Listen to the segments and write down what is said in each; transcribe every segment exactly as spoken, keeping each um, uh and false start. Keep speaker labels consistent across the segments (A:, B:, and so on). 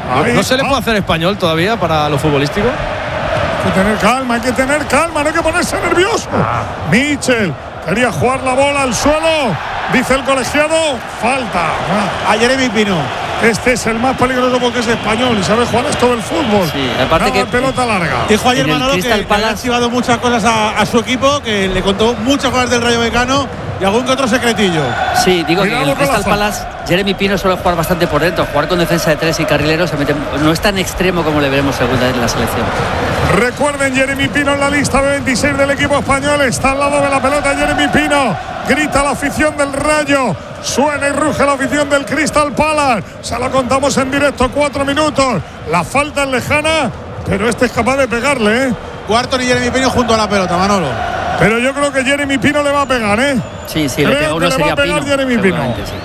A: Ahí,
B: ¿No se le puede
A: ah.
B: hacer español todavía para lo futbolístico?
A: Hay que tener calma, hay que tener calma, no hay que ponerse nervioso. Ah. Mitchell quería jugar la bola al suelo. Dice el colegiado, falta.
C: Ah. A Jeremy Pino.
A: Este es el más peligroso porque es español y sabe jugar esto del fútbol.
D: Sí, aparte
A: Nada,
D: que
A: pelota larga.
C: Dijo ayer
D: en
C: Manolo que, que había activado muchas cosas a, a su equipo, que le contó muchas cosas del Rayo Vallecano y algún que otro secretillo.
D: Sí, digo
A: Cuidado
D: que el
A: con la
D: Crystal Palace, Jeremy Pino suele jugar bastante por dentro, jugar con defensa de tres y carrilero se mete, no es tan extremo como le veremos segunda en la selección.
A: Recuerden, Jeremy Pino en la lista de veintiséis del equipo español. Está al lado de la pelota Jeremy Pino. Grita la afición del Rayo. Suena y ruge la afición del Crystal Palace. Se lo contamos en directo, cuatro minutos. La falta es lejana, pero este es capaz de pegarle, ¿eh?
C: Cuarto y Jeremy Pino junto a la pelota, Manolo.
A: Pero yo creo que Jeremy Pino le va a pegar, ¿eh?
D: Sí, sí,
A: creo
D: le pega uno,
A: que le
D: sería
A: va a pegar
D: Pino,
A: Jeremy Pino.
D: Sí.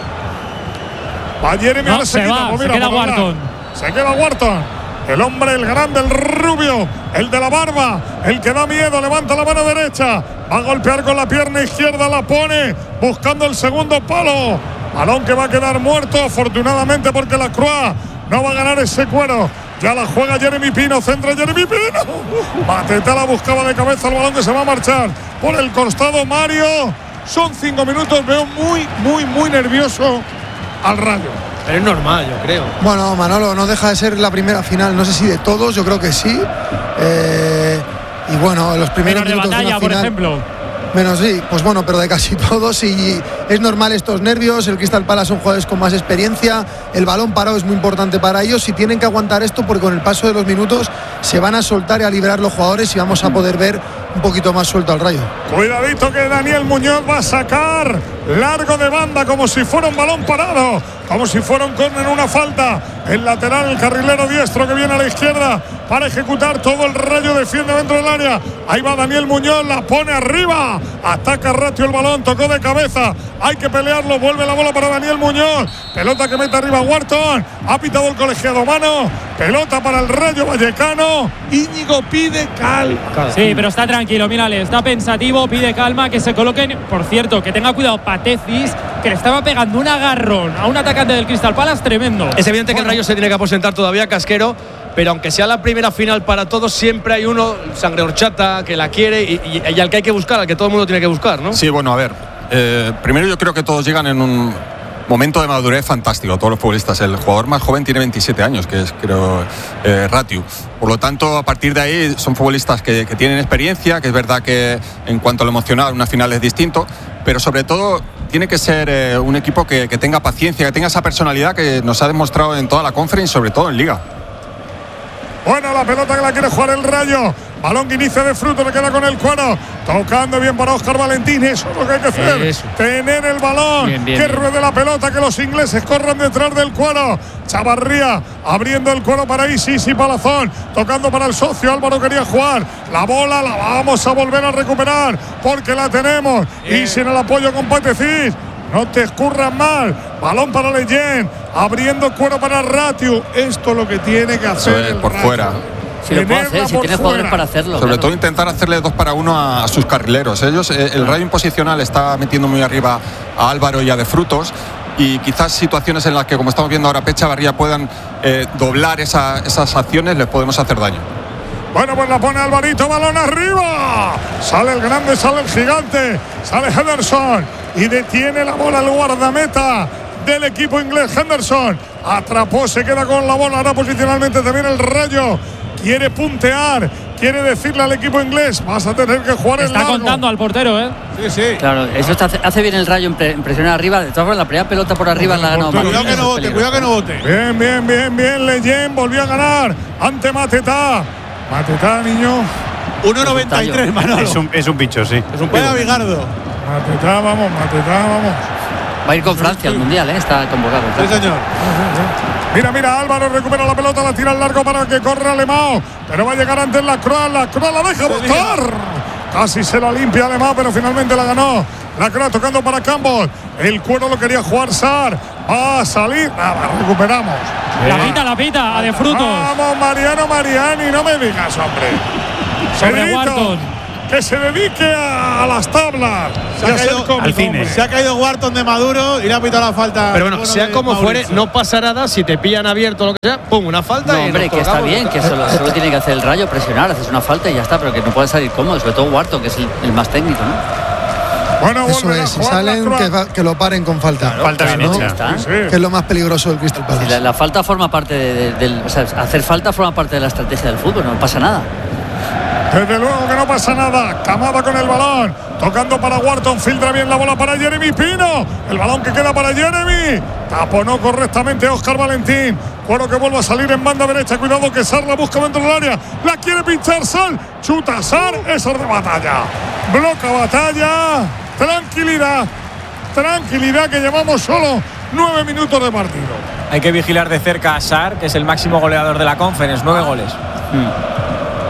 A: Va Jeremy,
E: no,
A: ahora se,
E: se
A: quita,
E: va,
A: pues
E: se
A: mira,
E: queda
A: por
E: Wharton.
A: Se queda Wharton. El hombre, el grande, el rubio, el de la barba, el que da miedo, levanta la mano derecha, va a golpear con la pierna izquierda, la pone, buscando el segundo palo. Balón que va a quedar muerto, afortunadamente, porque la Croix no va a ganar ese cuero. Ya la juega Jeremy Pino, centra Jeremy Pino. Mateta la buscaba de cabeza, el balón que se va a marchar por el costado Mario. Son cinco minutos, veo muy, muy, muy nervioso al Rayo.
B: Pero es normal, yo creo.
F: Bueno, Manolo, no deja de ser la primera final, no sé si de todos, yo creo que sí. Eh, y bueno, los primeros
E: Menos de
F: minutos
E: batalla,
F: de una
E: por
F: final,
E: ejemplo.
F: Menos sí, pues bueno, pero de casi todos, y es normal estos nervios. El Crystal Palace son jugadores con más experiencia, el balón parado es muy importante para ellos y tienen que aguantar esto porque con el paso de los minutos se van a soltar y a liberar los jugadores y vamos a poder ver un poquito más suelto al Rayo.
A: Cuidadito que Daniel Muñoz va a sacar largo de banda como si fuera un balón parado, como si fuera un córner, una falta. El lateral, el carrilero diestro que viene a la izquierda para ejecutar todo. El Rayo defiende dentro del área. Ahí va Daniel Muñoz, la pone arriba. Ataca Ratio el balón, tocó de cabeza. Hay que pelearlo, vuelve la bola para Daniel Muñoz. Pelota que mete arriba Wharton. Ha pitado el colegiado mano. Pelota para el Rayo Vallecano. Íñigo pide calma.
E: Sí, pero está tranquilo, mírale, está pensativo, pide calma, que se coloquen. Por cierto, que tenga cuidado Patecis, que le estaba pegando un agarrón a un atacante del Crystal Palace tremendo.
B: Es evidente que el Rayo se tiene que aposentar todavía, Casquero, pero aunque sea la primera final para todos, siempre hay uno, sangre horchata, que la quiere y, y, y al que hay que buscar, al que todo el mundo tiene que buscar, ¿no?
G: Sí, bueno, a ver, eh, primero yo creo que todos llegan en un momento de madurez fantástico, todos los futbolistas. El jugador más joven tiene veintisiete años, que es, creo, eh, Ratio. Por lo tanto, a partir de ahí son futbolistas que, que tienen experiencia, que es verdad que en cuanto a lo emocional, una final es distinto, pero sobre todo tiene que ser eh, un equipo que, que tenga paciencia, que tenga esa personalidad que nos ha demostrado en toda la Conference, sobre todo en Liga.
A: Bueno, la pelota que la quiere jugar el Rayo. Balón que inicia de Fruto, le queda con el cuero. Tocando bien para Óscar Valentín. Eso es lo que hay que hacer. Eso. Tener el balón.
D: Bien, bien,
A: que
D: bien.
A: ruede la pelota, que los ingleses corran detrás del cuero. Chavarría abriendo el cuero para Isis y Palazón. Tocando para el socio. Álvaro quería jugar. La bola la vamos a volver a recuperar porque la tenemos. Y sin el apoyo con Patecis. No te escurras mal. Balón para Leyen. Abriendo cuero para Ratio. Esto es lo que tiene que hacer.
G: Eso es,
A: el
G: por
A: Rayo.
G: fuera.
D: Si lo puede hacer, si tiene jugadores para hacerlo.
G: Sobre
D: claro.
G: todo intentar hacerle dos para uno a, a sus carrileros. Ellos, eh, el Rayo imposicional está metiendo muy arriba a Álvaro y a De Frutos. Y quizás situaciones en las que, como estamos viendo ahora, Pecha Barría puedan eh, doblar esa, esas acciones, les podemos hacer daño.
A: Bueno, pues la pone Alvarito, balón arriba. Sale el grande, sale el gigante, sale Henderson y detiene la bola el guardameta del equipo inglés. Henderson atrapó, se queda con la bola. Ahora posicionalmente también el Rayo quiere puntear, quiere decirle al equipo inglés: vas a tener que jugar en largo.
E: Está contando al portero, ¿eh?
C: Sí, sí.
D: Claro, eso está, hace bien el Rayo en, pre, en presionar arriba. De todas formas, la primera pelota por arriba la ha ganado.
C: Cuidado que no vote, cuidado que no vote.
A: Bien, bien, bien, bien. Leyen volvió a ganar ante Matetá. Matetá, niño.
C: uno noventa y tres, Manolo.
H: Es un, es un bicho, sí.
C: Es un Buena Vigardo.
A: Matetá, vamos, Matetá, vamos.
D: Va a ir con Francia al Mundial, ¿eh? Está convocado.
C: Sí, señor.
A: Mira, mira, Álvaro recupera la pelota, la tira al largo para que corra Alemão. Pero va a llegar antes la Croix, la Croix la deja botar. Casi se la limpia Alemão, pero finalmente la ganó. La Croix tocando para Campbell. El cuero lo quería jugar Sar. Va a salir. Nada, recuperamos.
E: La pita, la pita, a De Frutos.
A: Vamos, Mariano Mariani, no me digas, hombre.
E: Sobre
A: Pedrito.
E: Wharton.
A: que se dedique a, a las tablas.
C: Se ha, caído,
A: al cine.
C: se ha caído Wharton de Maduro y le ha pitado la falta.
B: Pero bueno, sea como fuere, no pasa nada si te pillan abierto o lo que sea, pum, una falta.
D: No,
B: y
D: hombre, que está bien, que solo, solo tiene que hacer el Rayo, presionar, haces una falta y ya está, pero que no puede salir cómodo, sobre todo Wharton, que es el, el más técnico, ¿no?
A: Bueno,
F: eso es, si salen, que, que lo paren con falta.
H: Claro, falta bien
F: ¿no?
H: hecha.
A: Sí, sí.
F: Que es lo más peligroso del Crystal Palace.
D: Sí, la, la falta forma parte de, de, del. O sea, hacer falta forma parte de la estrategia del fútbol, no pasa nada.
A: Desde luego que no pasa nada. Camada con el balón. Tocando para Wharton. Filtra bien la bola para Jeremy Pino. El balón que queda para Jeremy. Taponó correctamente Óscar Valentín. Cuero que vuelve a salir en banda derecha. Cuidado que Sar la busca dentro del área. La quiere pinchar Sar. Chuta Sar. Eso es de Batalla. Bloca Batalla. Tranquilidad. Tranquilidad que llevamos solo nueve minutos de partido.
I: Hay que vigilar de cerca a Sar, que es el máximo goleador de la Conference. Nueve goles.
C: Mm.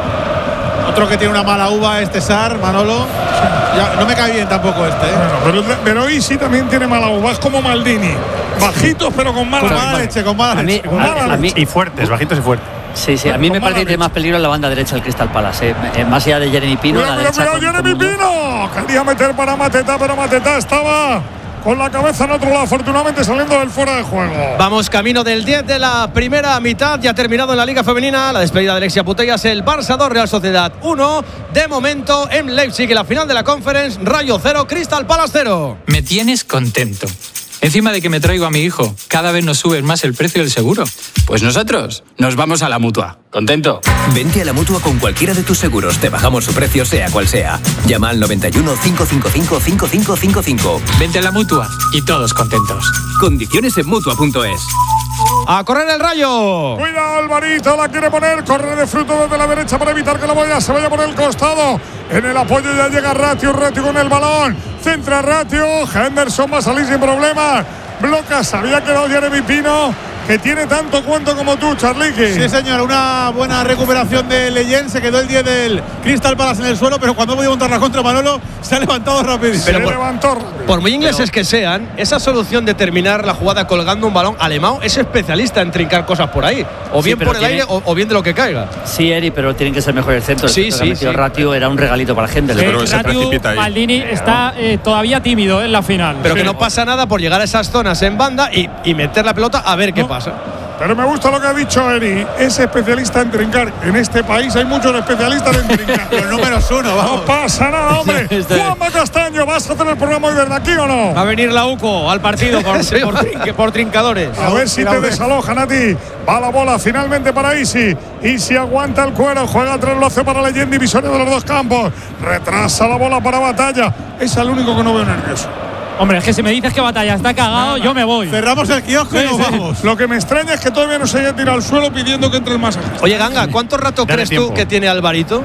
C: Otro que tiene una mala uva, este Sar, Manolo. Ya, no me cae bien tampoco este. ¿eh?
A: Bueno, pero, pero Isi también tiene mala uva, es como Maldini. Bajitos, pero con mala,
C: con mala leche, con mala
D: a
C: leche.
D: Mí,
C: con mala
D: a,
C: leche.
D: a mí,
H: y fuertes, bajitos y fuertes.
D: Sí, sí, a mí me parece que tiene más peligro en la banda derecha el Crystal Palace. Eh. Más allá de Jeremy Pino.
A: Cuidado,
D: la
A: cuidado,
D: derecha
A: cuidado,
D: con,
A: Jeremy
D: con
A: Pino. Quería meter para Mateta, pero Mateta estaba con la cabeza en otro lado, afortunadamente saliendo del fuera de juego.
B: Vamos camino del diez de la primera mitad. Ya ha terminado en la Liga Femenina. La despedida de Alexia Putellas. El Barça dos, Real Sociedad uno. De momento en Leipzig, en la final de la Conference, Rayo cero, Crystal Palace cero.
J: Me tienes contento. Encima de que me traigo a mi hijo, cada vez nos subes más el precio del seguro.
K: Pues nosotros nos vamos a la Mutua. ¿Contento?
L: Vente a la Mutua con cualquiera de tus seguros. Te bajamos su precio sea cual sea. Llama al noventa y uno, cinco cinco cinco, cinco cinco cinco cinco.
J: Vente a la Mutua y todos contentos.
L: Condiciones en Mutua punto es.
B: A correr el Rayo.
A: Cuidado, Alvarito, la quiere poner. Corre de fruto desde la derecha para evitar que la boya se vaya por el costado. En el apoyo ya llega Ratio, Ratio con el balón. Centra Ratio. Henderson va a salir sin problemas. Bloca, se había quedado Jeremy Pino, que tiene tanto cuento como tú, Charliqui.
C: Sí, señor, una buena recuperación de Leyen. Se quedó el diez del Crystal Palace en el suelo, pero cuando voy a montar la contra Manolo, se ha levantado rapidísimo.
A: Se
B: Pero por,
A: levantó.
B: Por muy ingleses
C: pero,
B: que sean, esa solución de terminar la jugada colgando un balón, Alemão es especialista en trincar cosas por ahí. O
D: Sí,
B: bien
D: pero
B: por el
D: tiene-
B: aire o, o bien de lo que caiga.
D: Sí, Eri, pero tienen que ser mejor el centro. El
B: Sí,
D: centro
B: sí,
D: que ha metido
B: sí.
D: Ratio era un regalito para Hendel.
A: Sí,
E: Eh,
A: pero
G: se
E: Ratiu
G: precipita ahí.
E: Maldini está eh, todavía tímido en la final.
B: Pero
E: Sí.
B: que no pasa nada por llegar a esas zonas en banda y, y meter la pelota a ver qué
A: No.
B: pasa.
A: Pero me gusta lo que ha dicho Eri. Es especialista en trincar. En este país hay muchos especialistas en trincar.
C: Los números uno,
A: No
C: vamos.
A: pasa nada, hombre. Juanma Castaño, ¿vas a hacer el programa hoy desde aquí o no?
B: Va a venir la U C O al partido por, Sí, por, trin- por trincadores.
A: A ver si te desalojan a ti. Va la bola finalmente para Isi. Isi aguanta el cuero. Juega tras lo hace para Leyen, divisorio de los dos campos. Retrasa la bola para Batalla. Es el único que no veo nervioso.
E: Hombre, es que si me dices que Batalla está cagado, yo me voy.
C: Cerramos el kiosco y
E: Sí,
C: nos
E: sí.
C: vamos.
A: Lo que me extraña es que todavía no se haya tirado al suelo pidiendo que entre el masaje.
B: Oye, Ganga, ¿cuánto rato
H: Dale
B: crees tú
H: tiempo.
B: que tiene Alvarito?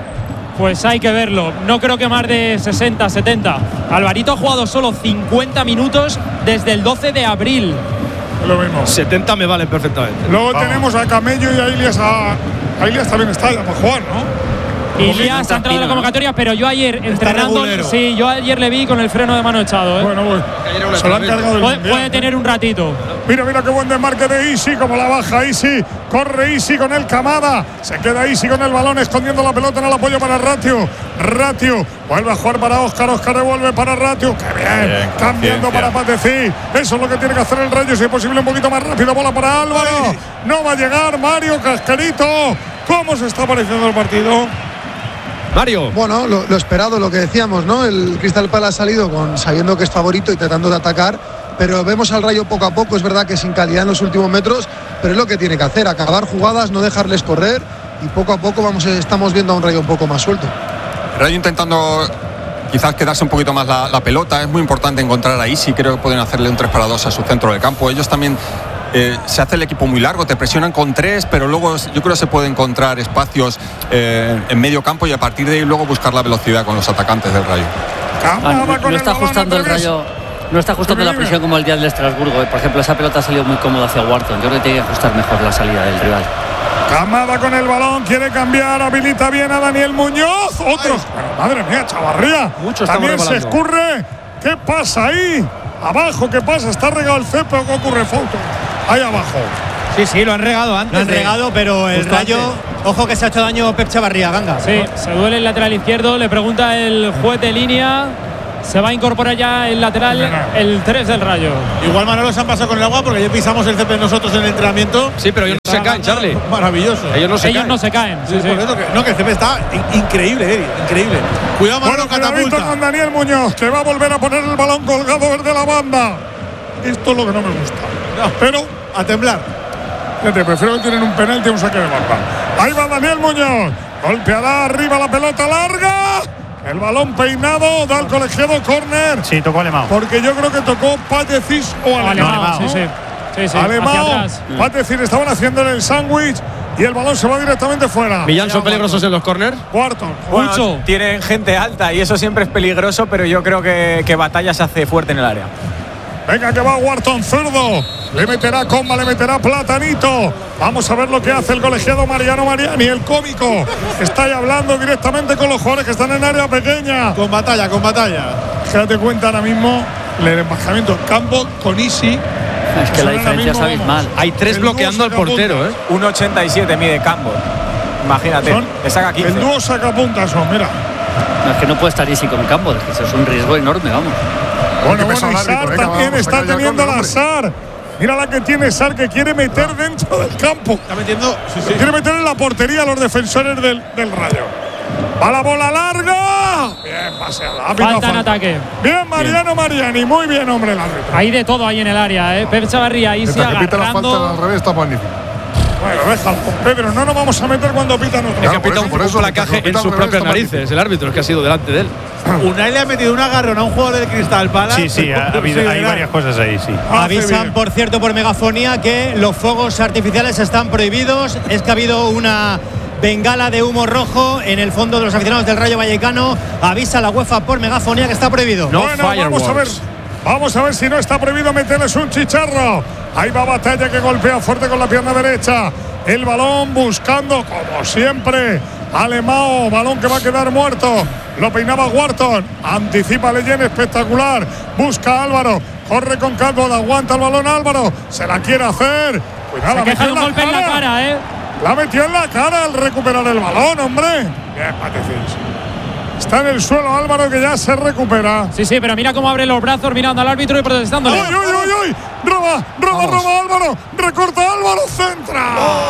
E: Pues hay que verlo. No creo que más de sesenta, setenta. Alvarito ha jugado solo cincuenta minutos desde el doce de abril.
A: Lo mismo.
B: setenta me valen perfectamente.
A: Luego tenemos a Camello y a Ilias. A, a Ilias también está ya para jugar, ¿no?
E: Ilias ha entrado en la convocatoria, pero yo ayer entrenando.
C: regulero.
E: Sí, yo ayer le vi con el freno de mano echado. ¿eh?
A: Bueno, bueno. Se lo han cargado el
E: puede,
A: mundial,
E: puede
A: ¿eh?
E: tener un ratito.
A: Mira, mira qué buen desmarque de Isi, como la baja Isi. Corre Isi con el Camada. Se queda Isi con el balón, escondiendo la pelota en el apoyo para Ratio. Ratio vuelve a jugar para Óscar. Óscar devuelve para Ratio. ¡Qué bien!
G: Bien,
A: Cambiando
G: conciencia.
A: para Patecí. Eso es lo que tiene que hacer el Rayo. Si es posible, un poquito más rápido. Bola para Álvaro. No va a llegar Mario Cascarito. ¿Cómo se está pareciendo el partido?
B: Mario.
F: Bueno, lo, lo esperado, lo que decíamos, ¿no? El Crystal Palace ha salido con, sabiendo que es favorito y tratando de atacar, pero vemos al Rayo poco a poco. Es verdad que sin calidad en los últimos metros, pero es lo que tiene que hacer, acabar jugadas, no dejarles correr, y poco a poco vamos, estamos viendo a un Rayo un poco más suelto.
G: Rayo intentando quizás quedarse un poquito más la, la pelota. Es muy importante encontrar a Isi. Creo que pueden hacerle un tres para dos a su centro del campo. Ellos también eh, se hace el equipo muy largo, te presionan con tres, pero luego yo creo que se puede encontrar espacios eh, en medio campo y a partir de ahí luego buscar la velocidad con los atacantes del Rayo.
D: Ah, no,
A: Camada con
D: no está
A: el balón
D: ajustando el
A: al revés.
D: Rayo. No está ajustando la presión como el día del Estrasburgo. Por ejemplo, esa pelota ha salido muy cómoda hacia Wharton. Yo creo que tiene que ajustar mejor la salida del rival.
A: Camada con el balón, quiere cambiar, habilita bien a Daniel Muñoz. Otro. Bueno, madre mía, Chavarría.
B: Mucho estamos
A: También se
B: rebalando.
A: escurre. ¿Qué pasa ahí? Abajo, ¿qué pasa? ¿Está regado el césped o qué ocurre? Foto. Ahí abajo.
H: Sí, sí, lo han regado antes.
M: Lo han
H: de,
M: regado, pero el Rayo,
H: antes.
M: ojo que se ha hecho daño Pep Chavarría, Ganga.
E: Sí, se duele el lateral izquierdo, le pregunta el juez de línea. Se va a incorporar ya el lateral, el tres del Rayo.
C: Igual Manolo se han pasado con el agua porque ya pisamos el césped nosotros en el entrenamiento.
B: Sí, pero ellos no se caen, Charlie.
C: Maravilloso.
B: Ellos no se
E: Ellos
B: caen.
E: no se caen. Sí,
C: Sí,
E: sí.
C: por eso que, no, que el césped está in- increíble, Eri, increíble. Cuidado, Manolo,
A: Bueno, cuidadito
C: catapulta.
A: con Daniel Muñoz, que va a volver a poner el balón colgado desde la banda. Esto es lo que no me gusta.
C: No,
A: Pero,
C: a temblar.
A: fíjate, prefiero que tienen un penalti a un saque de banda. Ahí va Daniel Muñoz. Golpeará arriba la pelota larga. El balón peinado, da el colegiado córner.
H: Sí, tocó Alemão.
A: Porque yo creo que tocó Patecis o Alemão.
E: Alemão, sí, sí. Sí, sí, hacia
A: Alemão,
E: atrás.
A: Patecis estaban haciéndole el sándwich y el balón se va directamente fuera.
B: Millán, ¿son peligrosos en los corners?
A: Cuarto.
I: Bueno,
E: Mucho.
I: tienen gente alta y eso siempre es peligroso, pero yo creo que, que Batalla se hace fuerte en el área.
A: Venga, que va Wharton zurdo. Le meterá comba, le meterá platanito. Vamos a ver lo que hace el colegiado Mariano Mariani, el cómico. Está ahí hablando directamente con los jugadores que están en área pequeña.
C: Con Batalla, con Batalla.
A: Date cuenta ahora mismo el embajamiento en campo con Isi.
D: Es que la diferencia es abismal.
B: Hay tres
A: El
B: bloqueando al
A: dúo
B: portero, ¿eh?
I: uno ochenta y siete mide Campbell. Imagínate,
A: Son
I: le saca quince.
A: el dúo sacapuntas son, mira.
D: No, es que no puede estar Isi con Campbell, es que eso es un riesgo enorme, vamos.
A: Bueno,
G: pesa
A: bueno, y
G: el árbitro,
A: Sar
G: venga,
A: también
G: vamos,
A: está
G: saca ya
A: teniendo
G: con el
A: la
G: hombre.
A: Sar. Mira la que tiene Sar, que quiere meter dentro del campo.
C: Está metiendo. Sí, sí.
A: Quiere meter en la portería a los defensores del, del Rayo. Va la bola larga. Bien paseada. Ha pitado
E: Falta en
A: falta.
E: ataque.
A: Bien, Mariano Mariani. Muy bien, hombre, el árbitro.
E: Hay de todo ahí en el área, ¿eh? Pep Chavarría ahí se
G: Mientras que pita la falta
E: agarrando.
G: al revés, está magnífico.
A: Bueno, déjalo, Pedro. No nos vamos a meter cuando pitan otro.
B: Es que
G: por
B: ha pitado
G: eso,
B: un,
G: por
B: un
G: eso,
B: placaje
G: mientras
B: en
G: lo
B: sus
G: pita al
B: propias
G: revés, está
B: narices. El árbitro es que ha sido delante de él.
C: Unai le ha metido un agarrón a un jugador del Crystal Palace.
H: Sí, sí, ha, ha habido, hay varias cosas ahí, sí.
A: Hace
M: Avisan,
A: bien.
M: por cierto, por megafonía que los fuegos artificiales están prohibidos. Es que ha habido una bengala de humo rojo en el fondo de los aficionados del Rayo Vallecano. Avisa la UEFA por megafonía que está prohibido.
B: No
A: Bueno, vamos a ver.
B: fireworks.
A: Vamos a ver si no está prohibido meterles un chicharro. Ahí va Batalla, que golpea fuerte con la pierna derecha. El balón buscando, como siempre, Alemão. Balón que va a quedar muerto. Lo peinaba Wharton. Anticipa Leyen, espectacular. Busca a Álvaro. Corre con calma. Aguanta el balón Álvaro. Se la quiere hacer. Cuidado,
E: Se
A: la
E: queja
A: metió
E: de un
A: en
E: golpe en la cara, ¿eh?
A: La metió en la cara al recuperar el balón, hombre. Bien, Patecis. Está en el suelo Álvaro, que ya se recupera.
E: Sí, sí, pero mira cómo abre los brazos mirando al árbitro y protestándole.
A: ¡Uy, uy, uy, uy! ¡Roba, roba, roba Álvaro! ¡Recorta Álvaro! ¡Centra!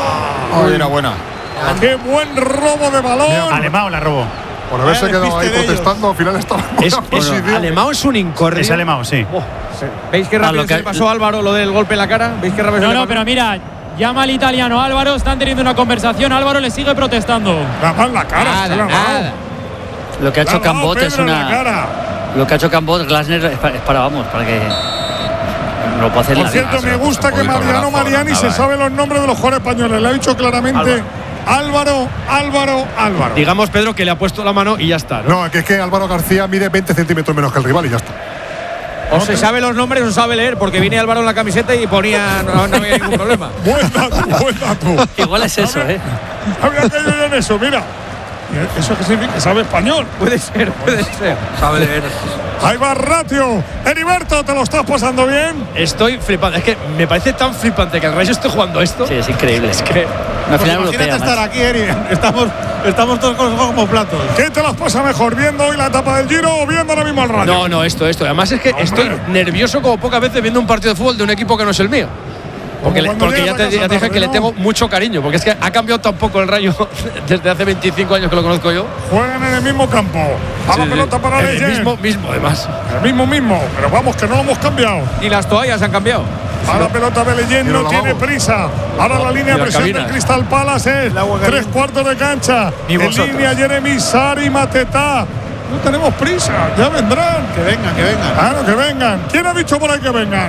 G: Oh, era buena.
A: ¡Qué buen robo de balón!
H: Alemão la robó.
G: Por haberse
C: Vaya
G: quedado ahí
C: despiste de
G: protestando, al final estaba en
B: Es,
G: buena
B: es,
G: posición.
B: Alemão es un incordio.
H: Es Alemão, sí.
B: ¿Veis qué
D: A
B: rápido
D: lo
B: se
D: que-
B: le pasó a Álvaro lo del golpe en la cara? ¿Veis qué rápido se
E: No,
B: le
E: no,
B: pasó?
E: pero mira, llama al italiano Álvaro, están teniendo una conversación, Álvaro le sigue protestando.
A: La mano en la cara. se la
B: Nada,
A: ha dado.
B: nada.
D: Lo que ha
A: La
D: hecho
A: ha dado
D: Cambot es
A: Pedro en la
D: una.
A: cara.
D: Lo que ha hecho Cambot, Glasner, es para, es para, vamos, para que. No lo puede hacer en
A: Por
D: la
A: cierto,
D: vida.
A: me gusta que
G: tampoco
A: Mariano
G: golazo,
A: Mariani
G: nada,
A: se
G: eh.
A: sabe los nombres de los jugadores españoles. Le ha dicho claramente Álvaro, Álvaro, Álvaro.
B: Digamos, Pedro, que le ha puesto la mano y ya está, ¿no?
G: No, que es que Álvaro García mide veinte centímetros menos que el rival y ya está.
B: O se sabe los nombres o sabe leer, porque viene Álvaro en la camiseta y ponía. No, no había ningún problema.
A: Buen dato, buen dato.
D: Igual es eso, ¿eh?
A: Había caído yo en eso, mira. ¿Eso qué significa? ¿Sabe español?
B: Puede ser, puede ser. Sabe leer.
A: Ahí va Ratio. Heriberto, ¿te lo estás pasando bien?
B: Estoy flipando. Es que me parece tan flipante que el Rayo esté jugando esto.
D: Sí, es increíble.
B: Es que.
E: Pues
D: Una final
C: Imagínate
D: europea.
C: estar
D: macho.
C: aquí, Eri. Estamos, estamos todos con los ojos como platos.
A: ¿Qué te las pasa mejor, viendo hoy la etapa del Giro o viendo ahora mismo al Rayo?
B: No, no, esto, esto. Además es que
A: Hombre.
B: estoy nervioso como pocas veces viendo un partido de fútbol de un equipo que no es el mío. Porque, le-
A: cuando
B: porque ya
A: llegas
B: te,
A: a casa
B: ya te dije
A: tarde,
B: que le
A: ¿no?
B: tengo mucho cariño, porque es que ha cambiado tan poco el Rayo desde hace veinticinco años que lo conozco yo.
A: Juegan en el mismo campo. A la
B: Sí,
A: pelota
B: sí.
A: para
B: El
A: Leyen.
B: mismo, mismo, además.
A: El mismo, mismo. Pero vamos, que no lo hemos cambiado.
B: Y las toallas han cambiado.
A: A la pelota de Leyen,
G: Y
A: no
G: lo
A: tiene
G: lavamos.
A: prisa. Ahora la línea
B: Y
A: de
B: las
A: presión del
B: cabinas.
A: Crystal Palace es tres cuartos de cancha.
I: Ni
A: En
I: vosotros.
A: línea Jeremy Sari Mateta. No tenemos prisa, ya vendrán.
C: Que vengan, que vengan.
A: Claro, que vengan. ¿Quién ha dicho por ahí que vengan?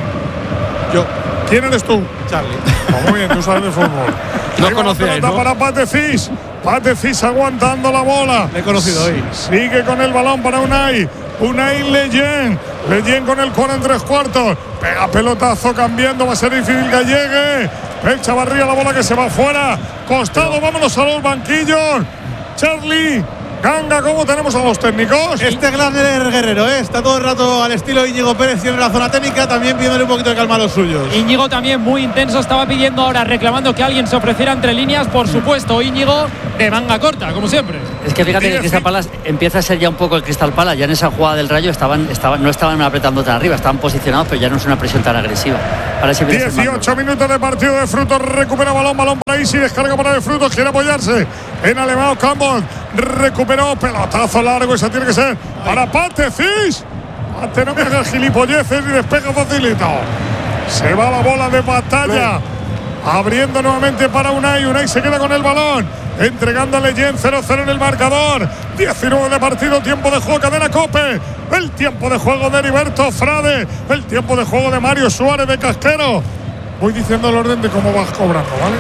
C: Yo,
A: ¿Quién eres tú?
C: Charlie.
A: Pues muy bien, tú sabes de fútbol.
B: No
A: Ahí va la
B: conocíais,
A: pelota
B: ¿no?
A: para Patecis. Patecis aguantando la bola.
C: Le he conocido hoy.
A: Sigue con el balón para Unai. Unai Leyen. Leyen con el coro en tres cuartos. Pega pelotazo cambiando. Va a ser difícil que llegue. El Chavarría, la bola que se va fuera. Costado, vámonos a los banquillos. Charlie. Ganga, ¿cómo tenemos a los técnicos?
C: Este Glaner Guerrero, ¿eh? Está todo el rato al estilo Íñigo Pérez en la zona técnica, también pidiéndole un poquito de calma a los suyos.
E: Íñigo también muy intenso, estaba pidiendo ahora, reclamando que alguien se ofreciera entre líneas. Por supuesto, Íñigo de manga corta, como siempre.
D: Es que fíjate que el Crystal Palace empieza a ser ya un poco el Crystal Palace. Ya en esa jugada del Rayo estaban, estaban, no estaban apretando tan arriba, estaban posicionados, pero ya no es una presión tan agresiva.
A: dieciocho minutos de partido de Frutos, recupera balón, balón para Isi, descarga para de Frutos, quiere apoyarse en Alemão Campbell, recuperó, pelotazo largo, esa tiene que ser para Pate Cis. Pate, no me hagas gilipolleces y despega facilito. Se va la bola de batalla, abriendo nuevamente para Unai, Unai se queda con el balón, entregando a Leyen, cero cero en el marcador, diecinueve de partido, tiempo de juego, cadena COPE, el tiempo de juego de Heriberto Frade, el tiempo de juego de Mario Suárez de Casquero. Voy diciendo el orden de cómo vas cobrando, ¿vale?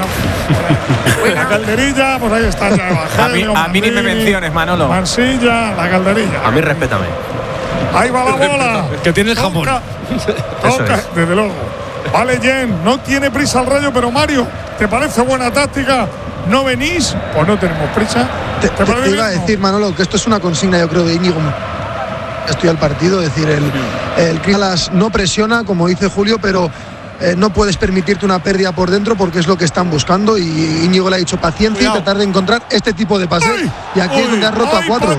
A: No, ya. La calderilla, pues ahí está ya.
I: A mí, a mí ni me menciones, Manolo.
A: Mansilla, la calderilla.
N: A mí respétame.
A: Ahí va la bola.
B: El que tiene el jamón.
A: Toca, toca es. Desde luego. Vale, Jen, no tiene prisa el Rayo, pero Mario, ¿te parece buena táctica? ¿No venís? Pues no tenemos prisa.
F: Te, te, te iba a decir, Manolo, que esto es una consigna, yo creo, de Íñigo. Estoy al partido, es decir, el, el Crystal no presiona, como dice Julio, pero eh, no puedes permitirte una pérdida por dentro porque es lo que están buscando. Y Íñigo le ha dicho paciencia Cuidado. y tratar de encontrar este tipo de pases. Ay, y aquí uy, es donde ha roto a cuatro.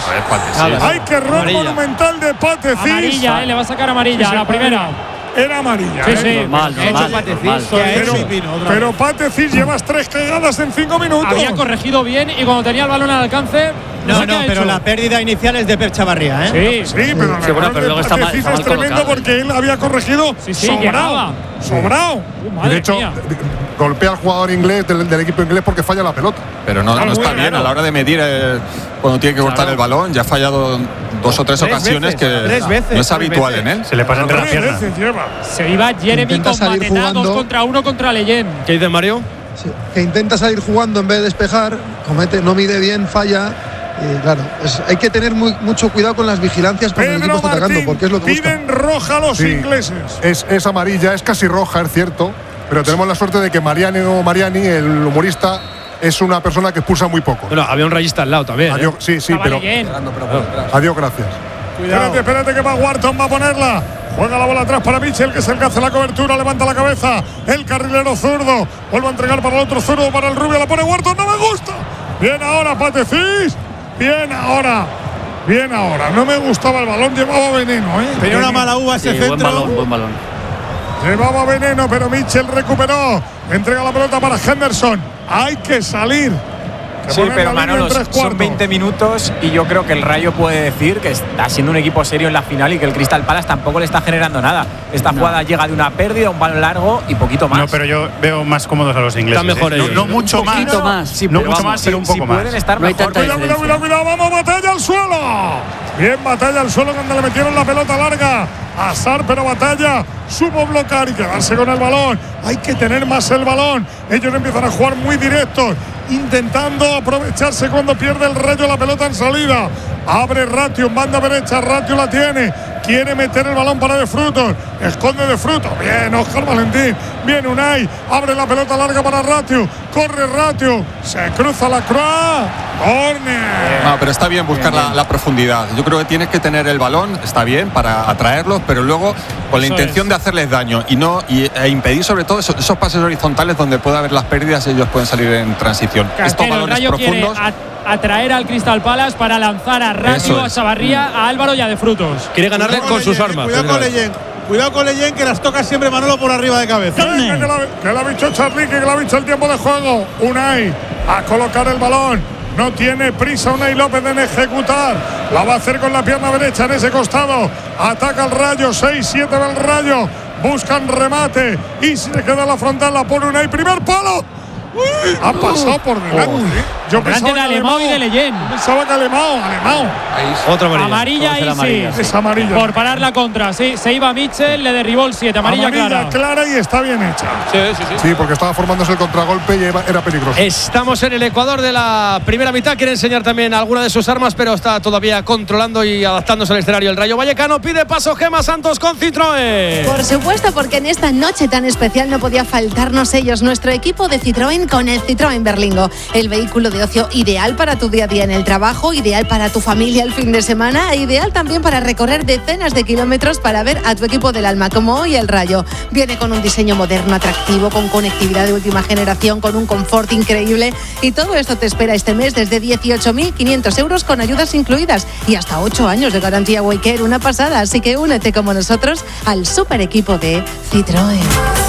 A: Hay que error amarilla. monumental de Pate Cis.
E: Amarilla, eh, le va a sacar amarilla, sí, sí, la primera.
A: Era amarilla.
E: Sí, sí.
A: ¿eh?
E: Normal, normal, normal.
A: Pero, pero Pate Cis llevas tres cagadas en cinco minutos.
E: Había corregido bien y cuando tenía el balón al alcance.
M: No, no, pero la pérdida inicial es de Pep Chavarría, ¿eh?
A: Sí, sí, pero,
D: sí, bueno, pero luego está mal, está mal
A: es tremendo
D: colocado.
A: porque él había corregido
E: sí, sí,
A: sobrado. Sobrado.
O: Uh, de hecho, mía. golpea al jugador inglés del, del equipo inglés porque falla la pelota.
G: Pero no, no está bien a la hora de medir eh, cuando tiene que cortar claro. el balón. Ya ha fallado dos o tres, tres ocasiones
M: veces,
G: que
M: tres veces,
G: no es habitual veces. en él.
H: Se le pasa entre las piernas.
E: Se iba Jeremy con Matetá, dos contra uno contra Leyen.
B: ¿Qué dice Mario?
F: Sí, que intenta salir jugando en vez de despejar, comete, no mide bien, falla. Y claro, es, hay que tener muy, mucho cuidado con las vigilancias cuando el equipo está atacando, porque es lo que
A: piden
F: busca.
A: roja a los sí, ingleses.
O: Es, es amarilla, es casi roja, es cierto, pero tenemos la suerte de que Mariani o Mariani, el humorista, es una persona que expulsa muy poco.
B: Bueno, había un rayista al lado también.
O: Adiós,
B: ¿eh?
O: Sí, sí,
E: Estaba
O: pero.
E: Oh.
O: Adiós, gracias.
A: Cuidado. Espérate, espérate que va Wharton, va a ponerla. Juega la bola atrás para Mitchell, que es el que hace la cobertura, levanta la cabeza. El carrilero zurdo. Vuelve a entregar para el otro zurdo, para el rubio, la pone Wharton, no me gusta. Bien ahora, Pate Cis. Bien ahora. Bien ahora. No me gustaba el balón, llevaba veneno, ¿eh?
C: Tenía una mala uva ese
D: sí,
C: centro.
D: Buen balón, buen balón.
A: Llevaba veneno, pero Mitchell recuperó. Entrega la pelota para Henderson. Hay que salir.
I: Sí, pero Manolo, son veinte minutos y yo creo que el Rayo puede decir que está siendo un equipo serio en la final y que el Crystal Palace tampoco le está generando nada. Esta no. jugada llega de una pérdida, un balón largo y poquito más.
H: No, pero yo veo más cómodos a los ingleses.
B: Está mejor
H: ¿eh?
B: ellos,
H: no, no
B: ¿eh?
H: mucho más.
D: No, más.
H: Sí, no mucho vamos, más, pero un poco
I: si
H: más.
I: Pueden estar
D: no hay
I: mejor.
A: Cuidado, cuidado, cuidado, cuidado, vamos, batalla al suelo. Bien, batalla al suelo cuando le metieron la pelota larga. Azar, pero batalla. Supo bloquear y quedarse con el balón. Hay que tener más el balón. Ellos empiezan a jugar muy directos, intentando aprovecharse cuando pierde el Rayo la pelota en salida. Abre Ratio en banda derecha, Ratio la tiene, quiere meter el balón para De Frutos, esconde De Frutos, bien Óscar Valentín, bien Unai, abre la pelota larga para Ratio, corre Ratio, se cruza la Croix, córner.
G: No, pero está bien buscar bien, bien. La, la profundidad. Yo creo que tienes que tener el balón, está bien para atraerlos, pero luego con la Eso intención es. de hacerles daño y no y, e impedir sobre todo esos, esos pases horizontales donde puede haber las pérdidas y ellos pueden salir en transición.
E: Casquero,
G: Estos balones
E: el Rayo
G: profundos
E: quiere atraer al Crystal Palace para lanzar a Ratio, a Chavarría, a Álvaro y a De Frutos.
B: Quiere ganarle cuidado con, con sus armas.
C: Cuidado con Leyen. Cuidado con Leyen, que las toca siempre Manolo por arriba de cabeza.
A: Que la, que la ha dicho Charly, que la ha dicho el tiempo de juego. Unai a colocar el balón. No tiene prisa Unai López en ejecutar. La va a hacer con la pierna derecha en ese costado. Ataca el Rayo. seis siete del Rayo. Buscan remate. Y si le queda la frontal, la pone Unai. Primer palo. Uy, ha pasado por delante. Uh,
E: Yo pensaba de Alemão y de Leyen.
A: Pensaba que Alemão, Alemão.
B: Otra amarilla.
E: Amarilla y
D: amarilla,
E: sí.
A: Es amarilla.
E: Por parar la contra, sí. Se iba Mitchell, le derribó el siete. Amarilla,
A: amarilla
E: clara.
A: clara y está bien hecha.
B: Sí, sí, sí.
O: Sí, porque estaba formándose el contragolpe y era peligroso.
B: Estamos en el Ecuador de la primera mitad. Quiere enseñar también alguna de sus armas, pero está todavía controlando y adaptándose al escenario. El Rayo Vallecano pide paso Gemma Santos con Citroën.
P: Por supuesto, porque en esta noche tan especial no podía faltarnos ellos. Nuestro equipo de Citroën con
N: en el Citroën Berlingo. El vehículo de ocio ideal para tu día a día en el trabajo, ideal para tu familia el fin de semana, e ideal también para recorrer decenas de kilómetros para ver a tu equipo del alma, como hoy el Rayo. Viene con un diseño moderno, atractivo, con conectividad de última generación, con un confort increíble, y todo esto te espera este mes desde dieciocho mil quinientos euros con ayudas incluidas y hasta ocho años de garantía Waycare, una pasada. Así que únete como nosotros al super equipo de Citroën.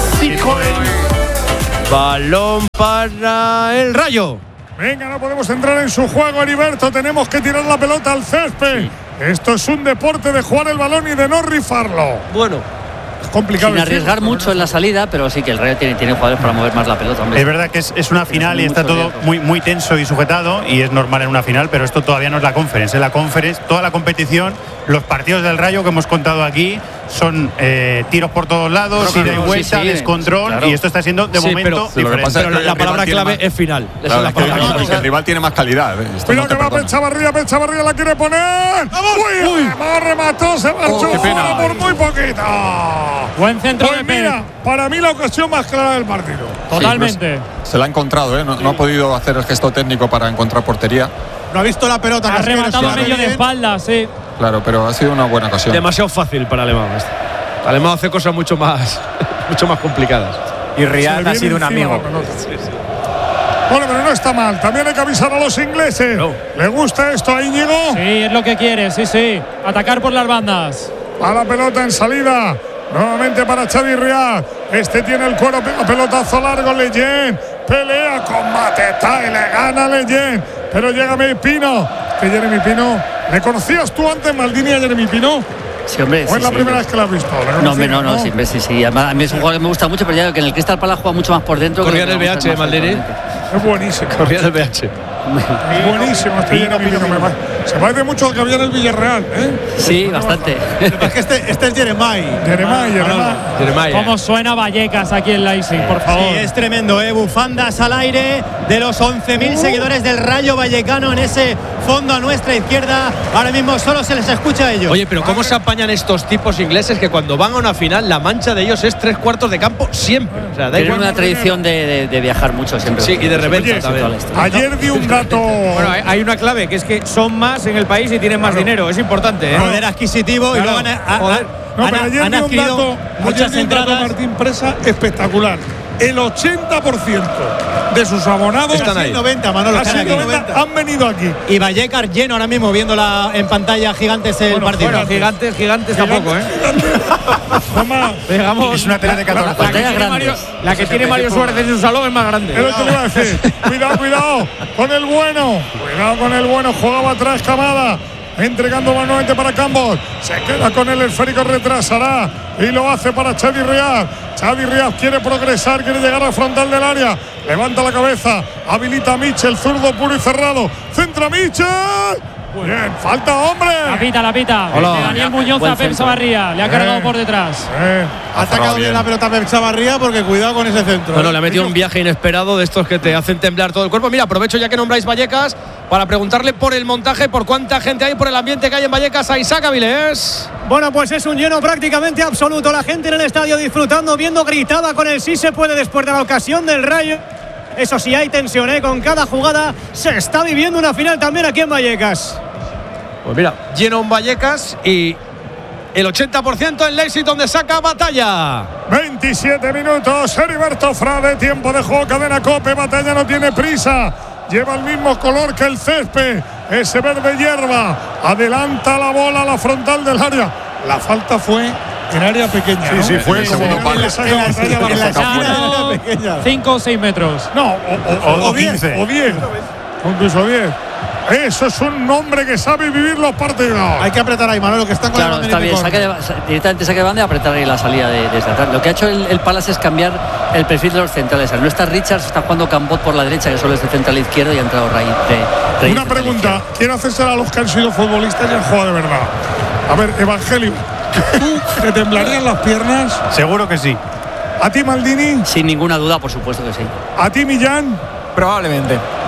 B: Citroën. Balón para el Rayo.
A: Venga, no podemos entrar en su juego, Heriberto. Tenemos que tirar la pelota al césped. Sí. Esto es un deporte de jugar el balón y de no rifarlo.
B: Bueno,
A: es complicado.
D: Sin arriesgar decir, mucho en la salida, pero sí que el Rayo tiene, tiene jugadores para mover más la pelota. Hombre.
H: Es verdad que es, es una final y está todo muy, muy tenso y sujetado, y es normal en una final, pero esto todavía no es la Conference. En la Conference, toda la competición, los partidos del Rayo que hemos contado aquí son eh, tiros por todos lados, ida y vuelta, sí, sí, descontrol, claro. Y esto está siendo de sí, momento
B: pero, diferente. Pero la, la palabra clave más, es final.
G: Claro, es la palabra es que, clave. Que el rival tiene más calidad.
A: Mira no que va Pechavarría, Pechavarría la quiere poner. ¡Uy! Uy. Remó, remató, se marchó oh, fuera por muy poquito.
E: Buen centro
A: pues
E: de
A: mira,
E: Pep.
A: Para mí la ocasión más clara del partido.
E: Totalmente.
G: Sí, pues, se la ha encontrado, ¿eh? No, sí. no ha podido hacer el gesto técnico para encontrar portería.
C: No ha visto la pelota.
E: Ha rematado a medio de espalda, sí.
G: Claro, pero ha sido una buena ocasión.
B: Demasiado fácil para Alemán. Alemán hace cosas mucho más, mucho más complicadas.
I: Y Riyad ha sido un amigo.
A: Sí, sí. Bueno, pero no está mal. También hay que avisar a los ingleses. No. ¿Le gusta esto a Íñigo?
E: Sí, es lo que quiere, sí, sí. Atacar por las bandas.
A: A la pelota en salida. Nuevamente para Xavi Riyad. Este tiene el cuero, pega pelotazo largo. Leyen pelea con Mateta y le gana Leyen. Pero llega Jeremy Pino. Que Jeremy Pino. ¿Le conocías tú antes, Maldini, a Jeremy Pino?
D: Sí, hombre.
A: ¿O
D: sí,
A: es la
D: sí,
A: primera
D: sí.
A: vez que la has visto?
D: No, hombre, no, no, sí, sí, sí. Además, a mí es un jugador que me gusta mucho, pero ya digo que en el Crystal Palace juega mucho más por dentro.
B: Corría en el B H, Maldini.
A: Es buenísimo.
B: Corría en el B H.
A: Es buenísimo. Este Jeremy Pino. Se parece mucho al que había en el Villarreal, ¿eh?
D: Sí, bastante.
C: Es que este, este es Jeremai.
A: Jeremai, Jeremai.
E: Jeremai. ¿Cómo suena Vallecas aquí en Leipzig, por favor?
M: Sí, es tremendo, ¿eh? Bufandas al aire de los once mil uh. seguidores del Rayo Vallecano en ese fondo a nuestra izquierda. Ahora mismo solo se les escucha a ellos.
B: Oye, pero ¿cómo se apañan estos tipos ingleses que cuando van a una final la mancha de ellos es tres cuartos de campo siempre? O sea,
D: tienen una tradición de, de, de viajar mucho siempre.
B: Sí, y de repente
A: ayer di un dato.
B: Bueno, hay, hay una clave que es que son más en el país y tienen más claro. dinero. Es importante, ¿eh?
M: Poder adquisitivo claro. y luego han, a, a,
A: no, pero ayer
M: han
A: di un
M: adquirido
A: dato,
M: muchas
A: ayer
M: entradas.
A: Dato Martín Presa espectacular. El ochenta por ciento de sus abonados
C: están ahí. noventa, Manolo,
A: casi
C: están
A: noventa han venido aquí.
M: Y Vallecas lleno ahora mismo viéndola en pantalla gigantes el
B: bueno,
M: partido.
B: Bueno, gigantes, gigantes tampoco, ¿eh?
A: Mamá,
B: digamos,
H: es una tele de catorce.
B: La, la, que tiene Mario, la que tiene Mario Suárez en su salón es más grande.
A: Pero te lo iba a decir. Cuidado, cuidado con el bueno. Cuidado con el bueno. Jugaba atrás Camada. Entregando manualmente para Campos. Se queda con el esférico, retrasará y lo hace para Xavi Riyad. Xavi Riyad quiere progresar, quiere llegar al frontal del área. Levanta la cabeza, habilita a Mitchell, zurdo puro y cerrado. Centra Mitchell. Bien, falta hombre.
E: La pita, la pita.
B: Hola.
E: De Daniel Muñoz a Pep Chavarría. Le ha cargado eh, por detrás.
A: Eh.
C: Ha sacado bien la pelota Pep Chavarría porque cuidado con ese centro.
B: Bueno, le ha metido un viaje inesperado de estos que te hacen temblar todo el cuerpo. Mira, aprovecho ya que nombráis Vallecas para preguntarle por el montaje, por cuánta gente hay, por el ambiente que hay en Vallecas. A Isaac Avilés.
P: Bueno, pues es un lleno prácticamente absoluto. La gente en el estadio disfrutando, viendo, gritada con el sí se puede después de la ocasión del Rayo. Eso sí, hay tensión, ¿eh? Con cada jugada se está viviendo una final también aquí en Vallecas.
B: Pues mira, lleno en Vallecas y el ochenta por ciento en Leipzig, donde saca Batalla.
A: veintisiete minutos, Heriberto Frade, tiempo de juego, cadena COPE. Batalla no tiene prisa, lleva el mismo color que el césped, ese verde hierba. Adelanta la bola a la frontal del área. La falta fue en área pequeña.
G: Sí,
A: ¿no?
G: sí, fue en el segundo palo.
E: cinco o seis metros.
A: No, o, o, o, o diez, o diez, incluso diez. Eso es un hombre que sabe vivir los partidos.
C: Hay que apretar ahí, Manolo, que está con
D: claro,
C: el
D: está bien. Saque de, directamente saque de banda y apretar ahí la salida de, desde atrás. Lo que ha hecho el, el Palace es cambiar el perfil de los centrales. No está Richards, está jugando Cambot por la derecha, que solo es de central izquierdo, y ha entrado Raíz.
A: Una pregunta, quiero hacerse a los que han sido futbolistas y han jugado de verdad. A ver, Evangelio, ¿tú te temblarían las piernas?
H: Seguro que sí.
A: ¿A ti, Maldini?
D: Sin ninguna duda, por supuesto que sí.
A: ¿A ti, Millán?
I: Probablemente.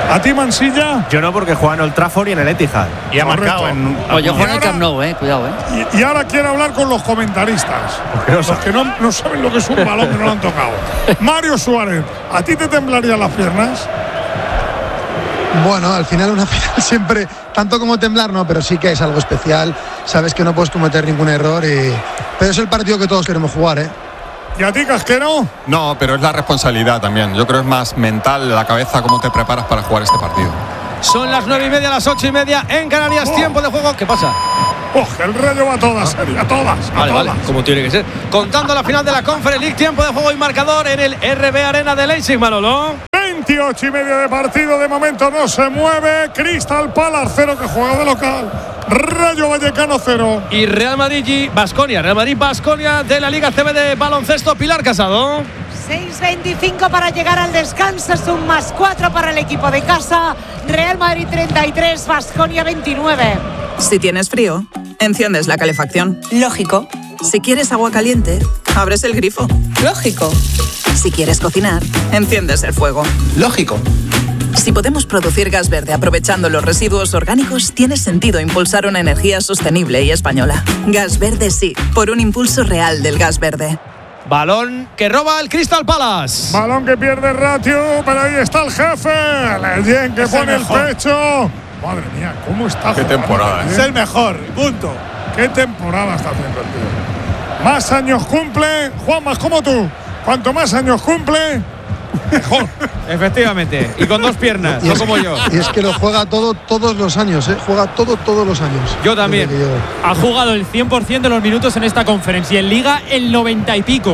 A: ¿A ti, Mansilla?
Q: Yo no, porque juega en Old Trafford y en el Etihad.
H: Y ha marcado en.
D: Pues yo juego en el Camp Nou, eh, cuidado, eh.
A: Y, y ahora quiero hablar con los comentaristas.
Q: No
A: los que no, no saben lo que es un balón que no lo han tocado. Mario Suárez, ¿a ti te temblarían las piernas?
F: Bueno, al final una final siempre, tanto como temblar, no, pero sí que es algo especial. Sabes que no puedes cometer ningún error, y, pero es el partido que todos queremos jugar, ¿eh?
A: ¿Y a ti, Casquero?
G: No, pero es la responsabilidad también. Yo creo que es más mental, la cabeza, cómo te preparas para jugar este partido.
B: Son las nueve y media, las ocho y media en Canarias. Oh. Tiempo de juego. ¿Qué pasa?
A: Oh, el Rayo va a todas, ah. a todas, a
B: vale,
A: todas.
B: Vale, como tiene que ser. Contando la final de la Conference League, tiempo de juego y marcador en el R B Arena de Leipzig, Manolo.
A: veintiocho y medio de partido, de momento no se mueve. Crystal Palace cero, que juega de local. Rayo Vallecano cero.
B: Y Real Madrid y Baskonia. Real Madrid Baskonia de la Liga C B de baloncesto. Pilar Casado.
R: seis veinticinco para llegar al descanso, es un más cuatro para el equipo de casa. Real Madrid treinta y tres, Baskonia veintinueve.
S: Si tienes frío, enciendes la calefacción.
T: Lógico.
S: Si quieres agua caliente, abres el grifo.
T: Lógico.
S: Si quieres cocinar, enciendes el fuego.
T: Lógico.
S: Si podemos producir gas verde aprovechando los residuos orgánicos, tiene sentido impulsar una energía sostenible y española. Gas verde sí, por un impulso real del gas verde.
B: Balón que roba el Crystal Palace.
A: Balón que pierde Ratio, pero ahí está el jefe. Leyen que es pone el, el pecho. Madre mía, ¿cómo está?
G: Qué temporada,
C: ¿eh? Es el mejor, punto.
A: Qué temporada está haciendo el tío. Más años cumple, Juan, más como tú. Cuanto más años cumple, mejor.
B: Efectivamente, y con dos piernas, no como yo.
F: Y es que lo juega todo todos los años, ¿eh? Juega todo todos los años.
E: Yo también.
F: Yo...
E: Ha jugado el cien por ciento de los minutos en esta conferencia y en Liga el noventa y pico.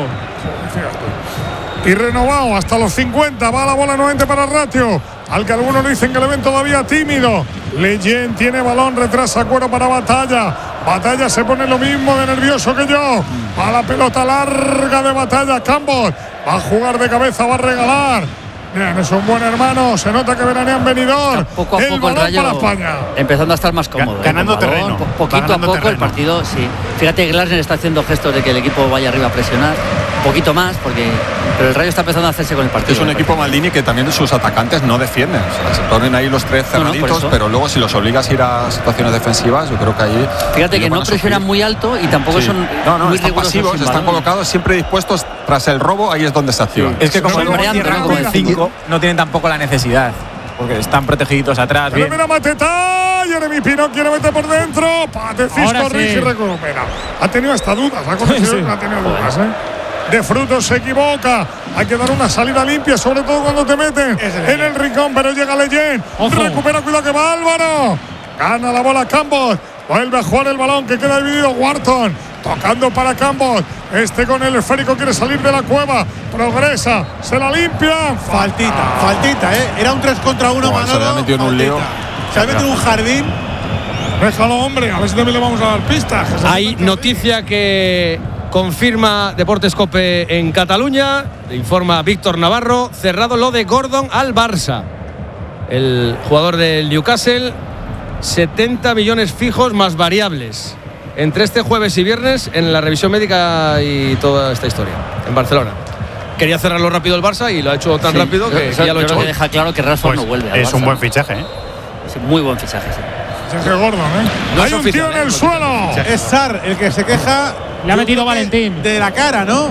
A: Y renovado hasta los cincuenta, va la bola nuevamente para Ratio, al que algunos le dicen que le ven todavía tímido. Leyen tiene balón, retrasa Cuero para Batalla. Batalla se pone lo mismo de nervioso que yo. A la pelota larga de Batalla, Campos va a jugar de cabeza, va a regalar. Bien, es un buen hermano, se nota que veranean venidor.
D: Poco a
A: el
D: poco el Rayo
A: para España.
D: Empezando a estar más cómodo.
H: Ganando
D: ¿eh?
H: terreno.
D: Po poquito
H: ganando
D: a poco
H: terreno.
D: el partido, sí. Fíjate que Glasner está haciendo gestos de que el equipo vaya arriba a presionar. Un poquito más, porque pero el Rayo está empezando a hacerse con el partido.
G: Es un equipo Maldini que también sus atacantes no defienden. O sea, se ponen ahí los tres cerraditos, no, no, pero luego si los obligas a ir a situaciones defensivas, yo creo que ahí.
D: Fíjate que no presionan muy alto y tampoco sí. son
G: no, no,
D: muy
G: están pasivos, están colocados siempre dispuestos tras el robo, ahí es donde se activan.
I: Sí. Es que como no, cierran con el cinco, no tienen tampoco la necesidad, porque están protegiditos atrás.
A: Pero mira Mateta, Jeremy Pino quiere meter por dentro. Patecis corrige y recupera. Ha tenido hasta dudas, ha corregido, sí, sí. ha tenido dudas, ¿eh? De Frutos se equivoca, hay que dar una salida limpia, sobre todo cuando te meten en el rincón, pero llega Leyen, recupera, cuidado que va Álvaro, gana la bola Campos, vuelve a jugar el balón que queda dividido Wharton, tocando para Campos, este con el esférico quiere salir de la cueva, progresa, se la limpia.
C: Faltita, ah. faltita, ¿eh? Era un tres contra uno, Manolo.
G: Se había metido en un lío.
C: Se había metido en un jardín.
A: Déjalo, hombre, a ver si también le vamos a dar pistas.
B: Hay noticia que confirma Deportes Cope en Cataluña, le informa Víctor Navarro, cerrado lo de Gordon al Barça. El jugador del Newcastle, setenta millones fijos más variables. Entre este jueves y viernes en la revisión médica y toda esta historia, en Barcelona. Quería cerrarlo rápido el Barça y lo ha hecho tan sí, rápido que,
D: eso,
B: que ya lo ha hecho.
D: Que deja claro que Rashford pues no vuelve al
H: Es
D: Barça,
H: un buen
D: ¿no?
H: fichaje, ¿eh?
D: Es un muy buen fichaje, sí.
A: Fichaje Gordon, ¿eh?
B: No
A: Hay un tío en el suelo.
C: Es Sar el que se queja.
E: Le ha metido Valentín.
C: De la cara, ¿no?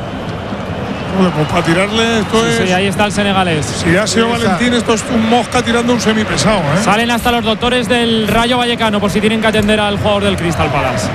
A: Bueno, pues para tirarle esto
E: sí,
A: es.
E: Sí, ahí está el senegalés.
A: Si ha sido Valentín, esto es un mosca tirando un semipesado, ¿eh?
E: Salen hasta los doctores del Rayo Vallecano por si tienen que atender al jugador del Crystal Palace.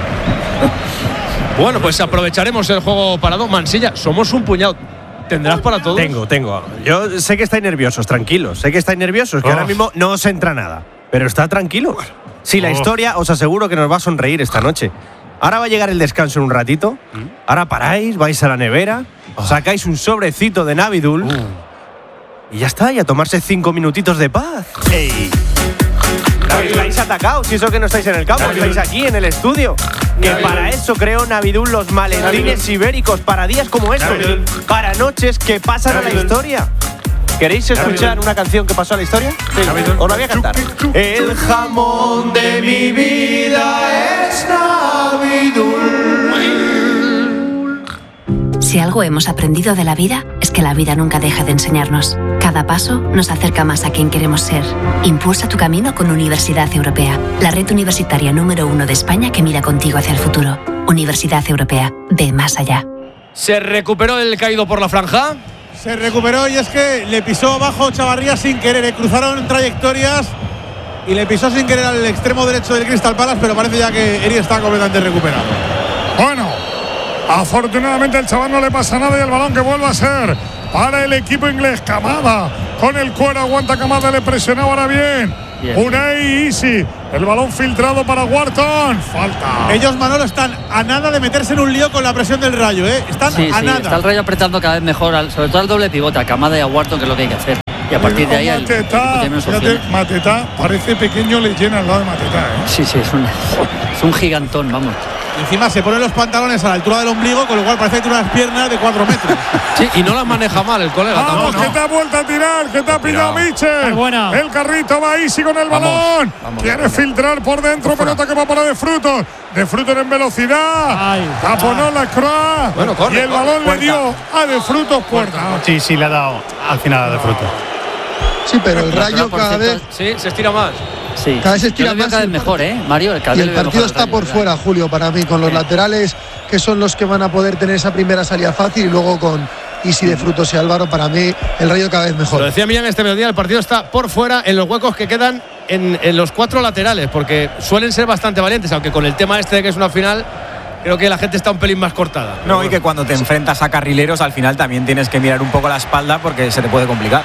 B: Bueno, pues aprovecharemos el juego parado. Mansilla, somos un puñado. ¿Tendrás para todos?
Q: Tengo, tengo. Yo sé que estáis nerviosos, tranquilos. Sé que estáis nerviosos, que oh. ahora mismo no os entra nada. Pero está tranquilo. Si la oh. historia, os aseguro que nos va a sonreír esta noche. Ahora va a llegar el descanso en un ratito. Ahora paráis, vais a la nevera, oh. sacáis un sobrecito de Navidul. Uh. Y ya está, y a tomarse cinco minutitos de paz. ¡Ey! Estáis atacados, si eso que no estáis en el campo, estáis aquí en el estudio. Que para eso creó Navidul los maletines ibéricos, para días como estos, para noches que pasan a la historia. ¿Queréis escuchar una canción que pasó a la historia? Sí, os la voy a cantar. El jamón de mi vida es Navidul.
U: Si algo hemos aprendido de la vida es que la vida nunca deja de enseñarnos. Cada
T: Cada paso nos acerca más a quien queremos ser. Impulsa tu camino con Universidad Europea, la red universitaria número uno de España que mira contigo hacia el futuro. Universidad Europea, ve más allá.
B: ¿Se recuperó el caído por la franja?
C: Se recuperó y es que le pisó abajo Chavarría sin querer. Le cruzaron trayectorias y le pisó sin querer al extremo derecho del Crystal Palace, pero parece ya que Eri está completamente recuperado.
A: Bueno, afortunadamente el chaval no le pasa nada y el balón que vuelve a ser para el equipo inglés. Camada con el cuero, aguanta Camada, le presionaba ahora bien. bien Unai Easy, el balón filtrado para Wharton. Falta.
C: Ellos, Manolo, están a nada de meterse en un lío con la presión del Rayo, ¿eh? Están
D: sí,
C: a
D: sí,
C: nada.
D: Está el Rayo apretando cada vez mejor, al, sobre todo al doble pivote, a Camada y a Wharton, que es lo que hay que hacer. Y a partir de ahí el,
A: Mateta, el fíjate, Mateta parece pequeño, le llena al lado de Mateta, ¿eh?
D: Sí, sí, es un, es un gigantón, vamos.
C: Encima se ponen los pantalones a la altura del ombligo, con lo cual parece que tiene unas piernas de cuatro metros.
B: Sí, y no las maneja mal el colega.
A: Vamos,
B: no,
A: que te ha vuelto a tirar, que te ha pillado Michel. El carrito va Easy con el
B: vamos,
A: balón.
B: vamos,
A: Quiere
B: vamos.
A: filtrar por dentro, pelota que va para De Frutos. De Frutos en velocidad. Taponó la Croix.
B: Bueno, corre,
A: y el
B: corre,
A: balón
B: puerta.
A: le dio a De Frutos puerta.
H: Sí, sí, le ha dado al final a De Frutos.
F: Sí, pero el Rayo cada vez.
B: Sí, se estira más.
D: Sí.
F: Cada vez se estira más.
D: Cada vez mejor, ¿eh, Mario?
F: Y el partido está por fuera, Julio, para mí, con los laterales que son los que van a poder tener esa primera salida fácil y luego con Easy, De Frutos y Álvaro, para mí el Rayo cada vez mejor.
B: Lo decía Millán este mediodía, el partido está por fuera en los huecos que quedan en, en los cuatro laterales, porque suelen ser bastante valientes, aunque con el tema este de que es una final, creo que la gente está un pelín más cortada.
I: No, bueno, y que cuando te enfrentas a carrileros, al final también tienes que mirar un poco la espalda porque se te puede complicar.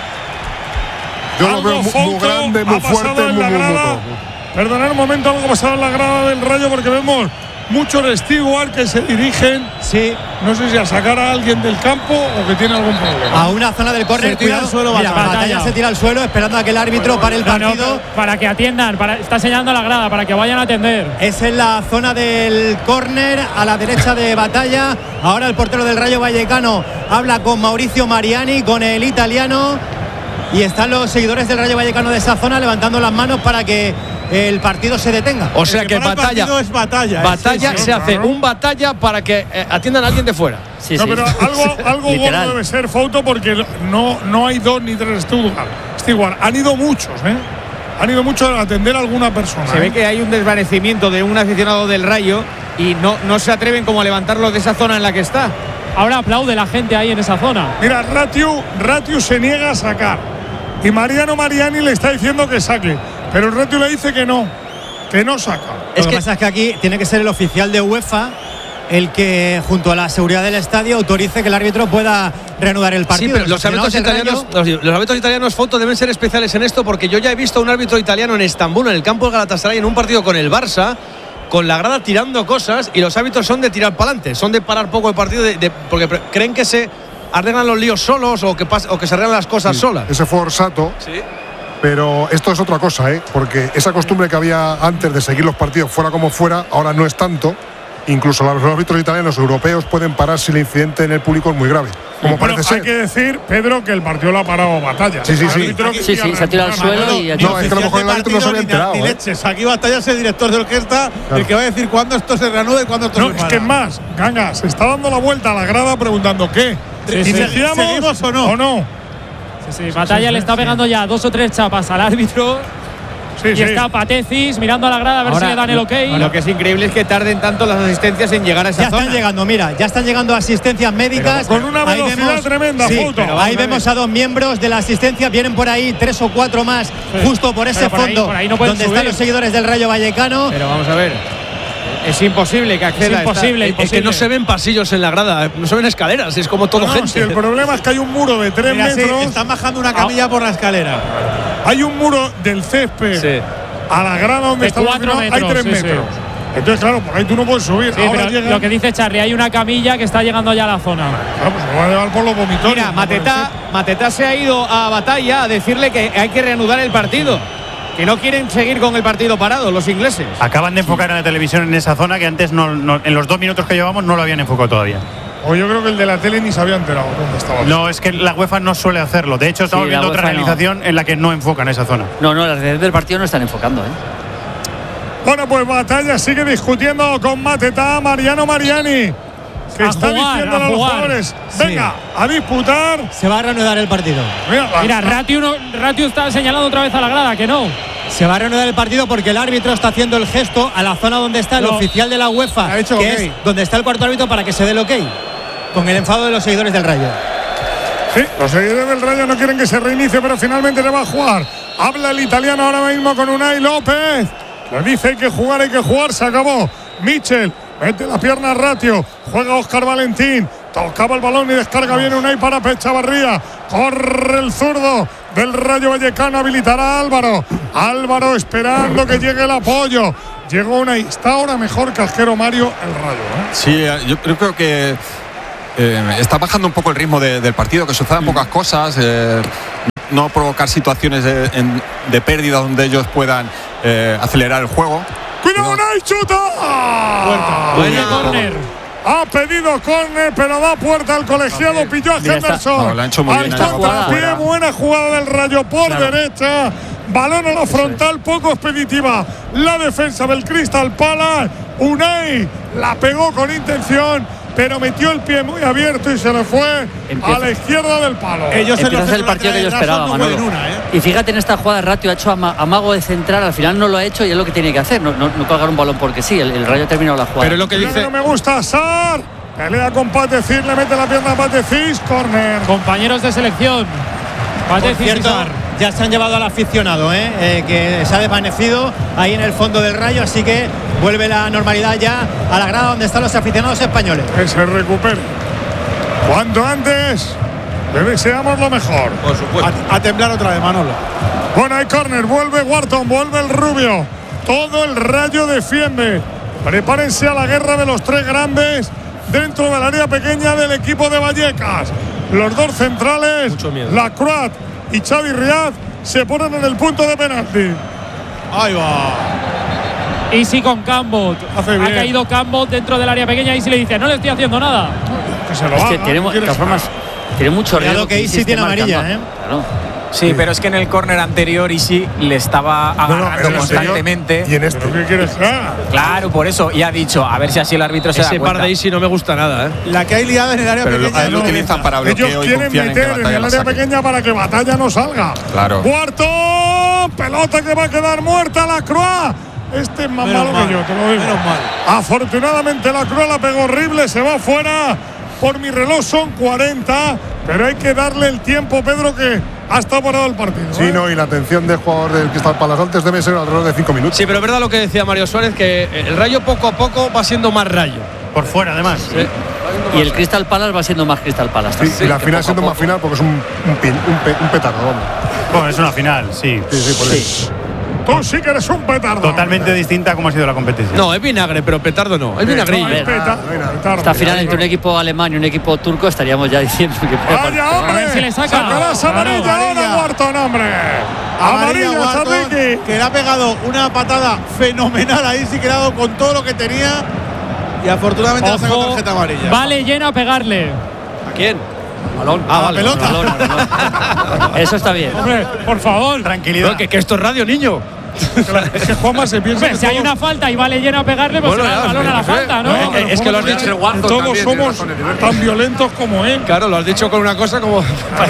O: Yo lo veo muy, muy grande, muy fuerte, muy, muy, muy.
A: Perdonad un momento, algo ha pasado en la grada del Rayo porque vemos muchos Stewart que se dirigen.
M: Sí.
A: No sé si a sacar a alguien del campo o que tiene algún problema.
M: A una zona del córner,
C: se tira al suelo,
M: Mira,
C: Batalla.
M: Batalla se tira al suelo esperando a que el árbitro pare el partido.
E: No, no, para que atiendan, para, está señalando a la grada, para que vayan a atender.
M: Es en la zona del córner, a la derecha de Batalla. Ahora el portero del Rayo Vallecano habla con Mauricio Mariani, con el italiano. Y están los seguidores del Rayo Vallecano de esa zona levantando las manos para que el partido se detenga.
B: O sea que, que Batalla,
C: es batalla,
B: batalla
C: sí, sí,
B: se
C: sí,
B: hace
C: claro.
B: un Batalla para que eh, atiendan a alguien de fuera.
D: Sí,
A: no,
D: sí.
A: pero algo, algo gordo debe ser, Fouto, porque no, no hay dos ni tres Stewart. Stewart. Han ido muchos, ¿eh? Han ido muchos a atender a alguna persona.
U: Se
A: ¿eh?
U: ve que hay un desvanecimiento de un aficionado del Rayo y no, no se atreven como a levantarlo de esa zona en la que está.
E: Ahora aplaude la gente ahí en esa zona.
A: Mira, Ratiu, Ratiu se niega a sacar. Y Mariano Mariani le está diciendo que saque. Pero el Ratiu le dice que no, que no saca.
M: Lo que pasa es que aquí tiene que ser el oficial de UEFA el que, junto a la seguridad del estadio, autorice que el árbitro pueda reanudar el partido.
B: Sí, pero los árbitros italianos, los, los árbitros italianos, Foto, deben ser especiales en esto, porque yo ya he visto a un árbitro italiano en Estambul, en el campo del Galatasaray, en un partido con el Barça, con la grada tirando cosas, y los árbitros son de tirar para adelante, son de parar poco el partido, de, de, porque creen que se arreglan los líos solos o que, pas, o que se arreglan las cosas
O: sí,
B: solas.
O: Ese fue Orsato.
B: Sí.
O: Pero esto es otra cosa, ¿eh? Porque esa costumbre que había antes de seguir los partidos fuera como fuera, ahora no es tanto. Incluso los árbitros italianos europeos pueden parar si el incidente en el público es muy grave. Como
A: Pero
O: parece
A: hay
O: ser.
A: que decir, Pedro, que el partido lo ha parado Batalla.
O: Sí, sí, sí.
A: Árbitro que
D: Sí, sí, se ha tirado al suelo y...
O: No, es que a lo mejor el árbitro no se había enterado.
C: Ni
O: ¿eh?
C: leches. Aquí Batalla es el director de orquesta,
O: Claro.
C: el que va a decir cuándo esto se reanuda y cuándo esto
A: No,
C: se
A: es
C: para.
A: que es más, Ganga, se está dando la vuelta a la grada preguntando qué.
C: Sí, sí.
A: ¿Iniciamos
C: ¿Seguimos o no?
A: o no?
E: Sí, sí, Batalla le está pegando ya dos o tres chapas al árbitro.
A: Sí,
E: y
A: sí.
E: está Patecis mirando a la grada a ver
U: Ahora,
E: si le dan el ok.
U: Lo que es increíble es que tarden tanto las asistencias en llegar a esa
M: Ya
U: zona.
M: están llegando, mira, ya están llegando asistencias médicas.
A: Pero con una
M: Ahí
A: velocidad
M: vemos-
A: tremenda,
M: sí,
A: Fouto.
M: pero ahí vemos a dos miembros de la asistencia, vienen por ahí tres o cuatro más,
E: Sí.
M: justo por ese
E: Pero por ahí-
M: fondo
E: por ahí no pueden
M: donde
E: subir.
M: están los seguidores del Rayo Vallecano.
U: Pero vamos a ver. Es imposible que acceda
E: Es
U: a esta-
E: imposible,
B: Es
E: imposible.
B: que no se ven pasillos en la grada, no se ven escaleras, es como todo
A: No,
B: gente.
A: si el problema es que hay un muro de tres
C: Mira, sí,
A: metros.
C: están bajando una camilla por la escalera.
A: Hay un muro del césped
B: Sí.
A: a la grada donde
E: De
A: estamos
E: cuatro
A: hay
E: metros,
A: tres
E: sí, sí.
A: metros. Entonces, claro, por ahí tú no puedes subir.
E: Sí,
A: Ahora
E: pero
A: llegan.
E: lo que dice Charlie, hay una camilla que está llegando ya a la zona.
A: Claro, pues se va a llevar por los vomitorios.
U: Mira, Matetá, Matetá se ha ido a Batalla a decirle que hay que reanudar el partido. Que no quieren seguir con el partido parado, los ingleses.
H: Acaban de enfocar en la televisión en esa zona que antes, no, no- en los dos minutos que llevamos, no lo habían enfocado todavía.
A: O yo creo que el de la tele ni se había enterado dónde estaba.
H: No, es que la UEFA no suele hacerlo. De hecho, estamos
D: Sí, la
H: viendo otra
D: UEFA no.
H: realización en la que no enfocan esa zona.
D: No, no, las redes del partido no están enfocando, ¿eh?
A: Bueno, pues Batalla sigue discutiendo con Matetá, Mariano Mariani. que
E: a
A: está
E: jugar,
A: diciendo
E: a
A: a los
E: jugar.
A: jugadores,
M: Sí.
A: venga, a disputar.
M: Se va a reanudar el partido.
A: Mira,
E: Mira, Ratiu, no, Ratiu está señalando otra vez a la grada, que no.
M: Se va a reanudar el partido porque el árbitro está haciendo el gesto a la zona donde está el
E: No.
M: oficial de la UEFA,
C: Ha hecho
M: que
C: ok.
M: es donde está el cuarto árbitro para que se dé el ok. Con el enfado de los seguidores del Rayo.
A: Sí, los seguidores del Rayo no quieren que se reinicie, pero finalmente le va a jugar. Habla el italiano ahora mismo con Unai López. Le dice hay que jugar, hay que jugar, se acabó. Michel, mete la pierna a Ratio. Juega Óscar Valentín. Tocaba el balón y descarga bien Unai para Echavarría. Corre el zurdo del Rayo Vallecano, habilitará a Álvaro. Álvaro esperando que llegue el apoyo. Llegó Unai. Está ahora mejor Casquero Mario el Rayo, ¿eh?
G: Sí, yo creo que eh, está bajando un poco el ritmo de, del partido, que sucedan pocas cosas, eh, no provocar situaciones de, en, de pérdida donde ellos puedan eh, acelerar el juego.
A: ¡Cuidado, Unai! ¡Chuta!
E: Buena córner.
A: Ha pedido córner, pero da puerta al colegiado. Pilló a
D: Mira, está-
A: Henderson.
G: No, lo ha hecho muy
A: al
G: bien,
A: contrapié,
D: fuera.
A: buena jugada del Rayo por
D: Claro.
A: derecha. Balón a la frontal, poco expeditiva. La defensa del Crystal Palace. Unai la pegó con intención, pero metió el pie muy abierto y se le fue
D: Empieza.
A: a la izquierda del palo.
C: Ellos en
D: Empieza
C: los
D: a ser el partido que yo esperaba,
C: no pueden
D: Manolo.
C: una, ¿eh?
D: Y fíjate en esta jugada, Ratio ha hecho ama- amago de central, al final no lo ha hecho y es lo que tiene que hacer, no, no, no colgar un balón porque sí, el, el Rayo ha terminado la jugada.
B: Pero es lo que
A: Mira que
B: dice.
A: no me gusta Sar. Pelea con Patecis, le mete la pierna a Patecis. Córner.
E: Compañeros de selección.
M: Por
E: Patecis y
M: cierto,
E: Sar.
M: ya se han llevado al aficionado, ¿eh? Eh, que se ha desvanecido ahí en el fondo del Rayo, así que vuelve la normalidad ya a la grada donde están los aficionados españoles.
A: Que se recupere. Cuanto antes, le deseamos lo mejor.
C: Por supuesto. A, a temblar otra vez, Manolo.
A: Bueno, hay córner, vuelve Wharton, vuelve el Rubio. Todo el Rayo defiende. Prepárense a la guerra de los tres grandes dentro del área pequeña del equipo de Vallecas. Los dos centrales, Lacroix y Xavi Riad, se ponen en el punto de penalti.
C: Ahí va.
E: Easy con Cambot.
A: Hace
E: Ha
A: bien.
E: caído Cambot dentro del área pequeña. Easy le dice, no le estoy haciendo nada.
A: Que se lo
D: Es que
A: haga,
D: tiene,
A: ¿no
D: de
A: quieres?
D: todas formas, tiene mucho
M: Cuidado
D: riesgo.
M: que Easy
D: esté
M: tiene amarilla,
D: marcando.
M: ¿eh?
D: Claro.
I: Sí, pero es que en el córner anterior Isi le estaba
O: No, no,
I: agarrando
O: en el anterior
I: constantemente.
O: y en este.
A: ¿Pero qué quieres que haga?
I: Claro, por eso. Y ha dicho, a ver si así el árbitro se da
B: Ese
I: cuenta.
B: par de Easy no me gusta nada, ¿eh?
C: La que hay liada en el área
G: Pero lo,
C: pequeña.
G: a él lo
C: no
G: utilizan
C: entra.
G: para
A: Ellos
G: bloqueo y
A: quieren
G: confían en que
A: meter en
G: Batalla
A: el
G: la
A: área
G: saque.
A: pequeña para que Batalla no salga.
G: Claro.
A: Cuarto, pelota que va a quedar muerta la Croix. Este es más
C: Menos
A: malo
C: mal,
A: que yo, te lo digo.
C: menos mal.
A: Afortunadamente la Croix la pegó horrible, se va fuera. Por mi reloj son cuarenta, pero hay que darle el tiempo, Pedro, que ha estado parado el partido.
O: Sí,
A: ¿eh?
O: no, y la atención del jugador del Crystal Palace antes debe ser alrededor de cinco minutos.
B: Sí, pero es verdad lo que decía Mario Suárez, que el Rayo poco a poco va siendo más Rayo.
H: Por fuera, además.
B: Sí.
D: Y el Crystal Palace va siendo más Crystal Palace.
O: Sí,
D: también.
O: y la
D: Que
O: final
D: poco a
O: siendo más
D: poco-
O: final porque es un, un, pin- un, pe- un petardo, vamos.
H: Bueno, es una final, sí.
O: Sí, sí, por eso.
A: Tú sí que eres un petardo.
H: Totalmente distinta a cómo ha sido la competición.
B: No, es vinagre, pero petardo no. Es vinagrillo.
A: No, es peta- petardo.
D: Esta final entre un equipo alemán y un equipo turco estaríamos ya diciendo que puede
A: Vaya,
D: partir.
A: hombre.
E: A ver si le saca.
A: Sacarás amarilla ahora, Wharton, hombre.
C: Amarilla,
A: Amarilla,
C: Wharton,
A: Sadiki.
C: que le ha pegado una patada fenomenal ahí, sí que le ha dado con todo lo que tenía. Y afortunadamente le ha sacado
E: Ojo,
C: tarjeta amarilla.
E: vale lleno a pegarle.
B: ¿A quién?
D: Balón.
C: A la pelota.
D: Balón, balón. Eso está bien.
E: Hombre, por favor.
H: Tranquilidad.
B: No, que, que esto es radio, niño.
A: Es que Juanma se piensa
E: Hombre,
A: que
E: si hay
A: todos-
E: una falta y vale lleno a pegarle, pues
B: Bueno,
E: se da el
B: ya,
E: balón a la
B: no sé.
E: falta, ¿no?
B: No,
A: pero
B: es que lo has
A: Juanma,
B: dicho el Wharton
A: todos
B: también,
A: somos
B: tienes razón,
A: tan violentos como él.
B: Claro, lo has dicho con una cosa como.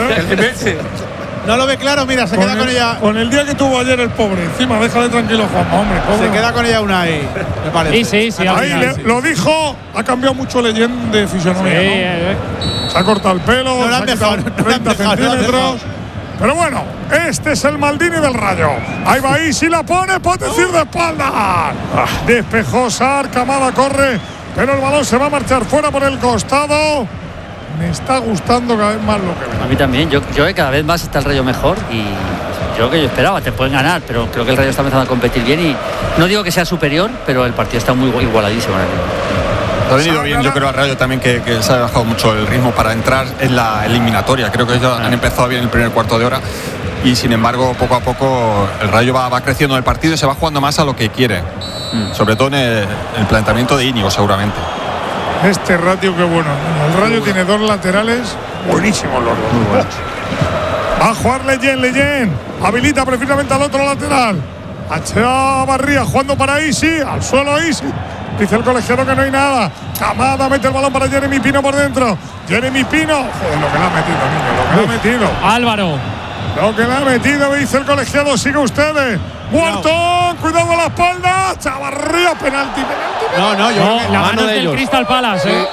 C: No lo ve claro, mira, se queda
A: el,
C: con ella.
A: con el día que tuvo ayer el pobre. Encima, déjale tranquilo, Juanma, hombre. Pobre.
C: Se queda con ella una ahí, me parece.
E: Sí, sí, sí. al
A: Ahí
E: final,
A: le-
E: sí.
A: lo dijo, ha cambiado mucho leyenda de
E: Sí,
A: fisionomía. ¿no?
E: eh, eh.
A: Se ha cortado el pelo,
C: No le
A: se
C: han
A: ha
C: dejado,
A: quitado
C: no le han
A: treinta
C: dejado, no le han
A: centímetros. Pero bueno, este es el Maldini del Rayo. Ahí va ahí, si la pone, puede decir de espalda. Despejó Sar, Camada corre, pero el balón se va a marchar fuera por el costado. Me está gustando cada vez más lo que veo.
D: A mí también. Yo, yo creo que cada vez más está el Rayo mejor y yo lo que yo esperaba, te pueden ganar, pero creo que el Rayo está empezando a competir bien y no digo que sea superior, pero el partido está muy igualadísimo.
G: Ha venido bien, yo creo, al Rayo también que, que se ha bajado mucho el ritmo para entrar en la eliminatoria. Creo que ellos han empezado bien el primer cuarto de hora y sin embargo poco a poco el Rayo va, va creciendo en el partido y se va jugando más a lo que quiere, mm. sobre todo en el, el planteamiento de Íñigo seguramente.
A: Este ratio qué bueno. El Rayo tiene dos laterales buenísimos los dos. Muy buenos. Va a jugar Leyen, Leyen. Habilita precisamente al otro lateral. A Chavarría jugando para Isi. Al suelo Isi. Dice el colegiado que no hay nada. Camada mete el balón para Jeremy Pino por dentro. Jeremy Pino. Joder, lo que le ha metido, niño. Lo que le ha metido.
E: Álvaro.
A: Lo que le ha metido, dice el colegiado. Sigue ustedes. Wharton, cuidado con la espalda. Chavarría, penalti, penalti.
U: No, no, yo
E: No,
U: creo que
E: la
U: la
E: mano es del Crystal Palace. ¿eh?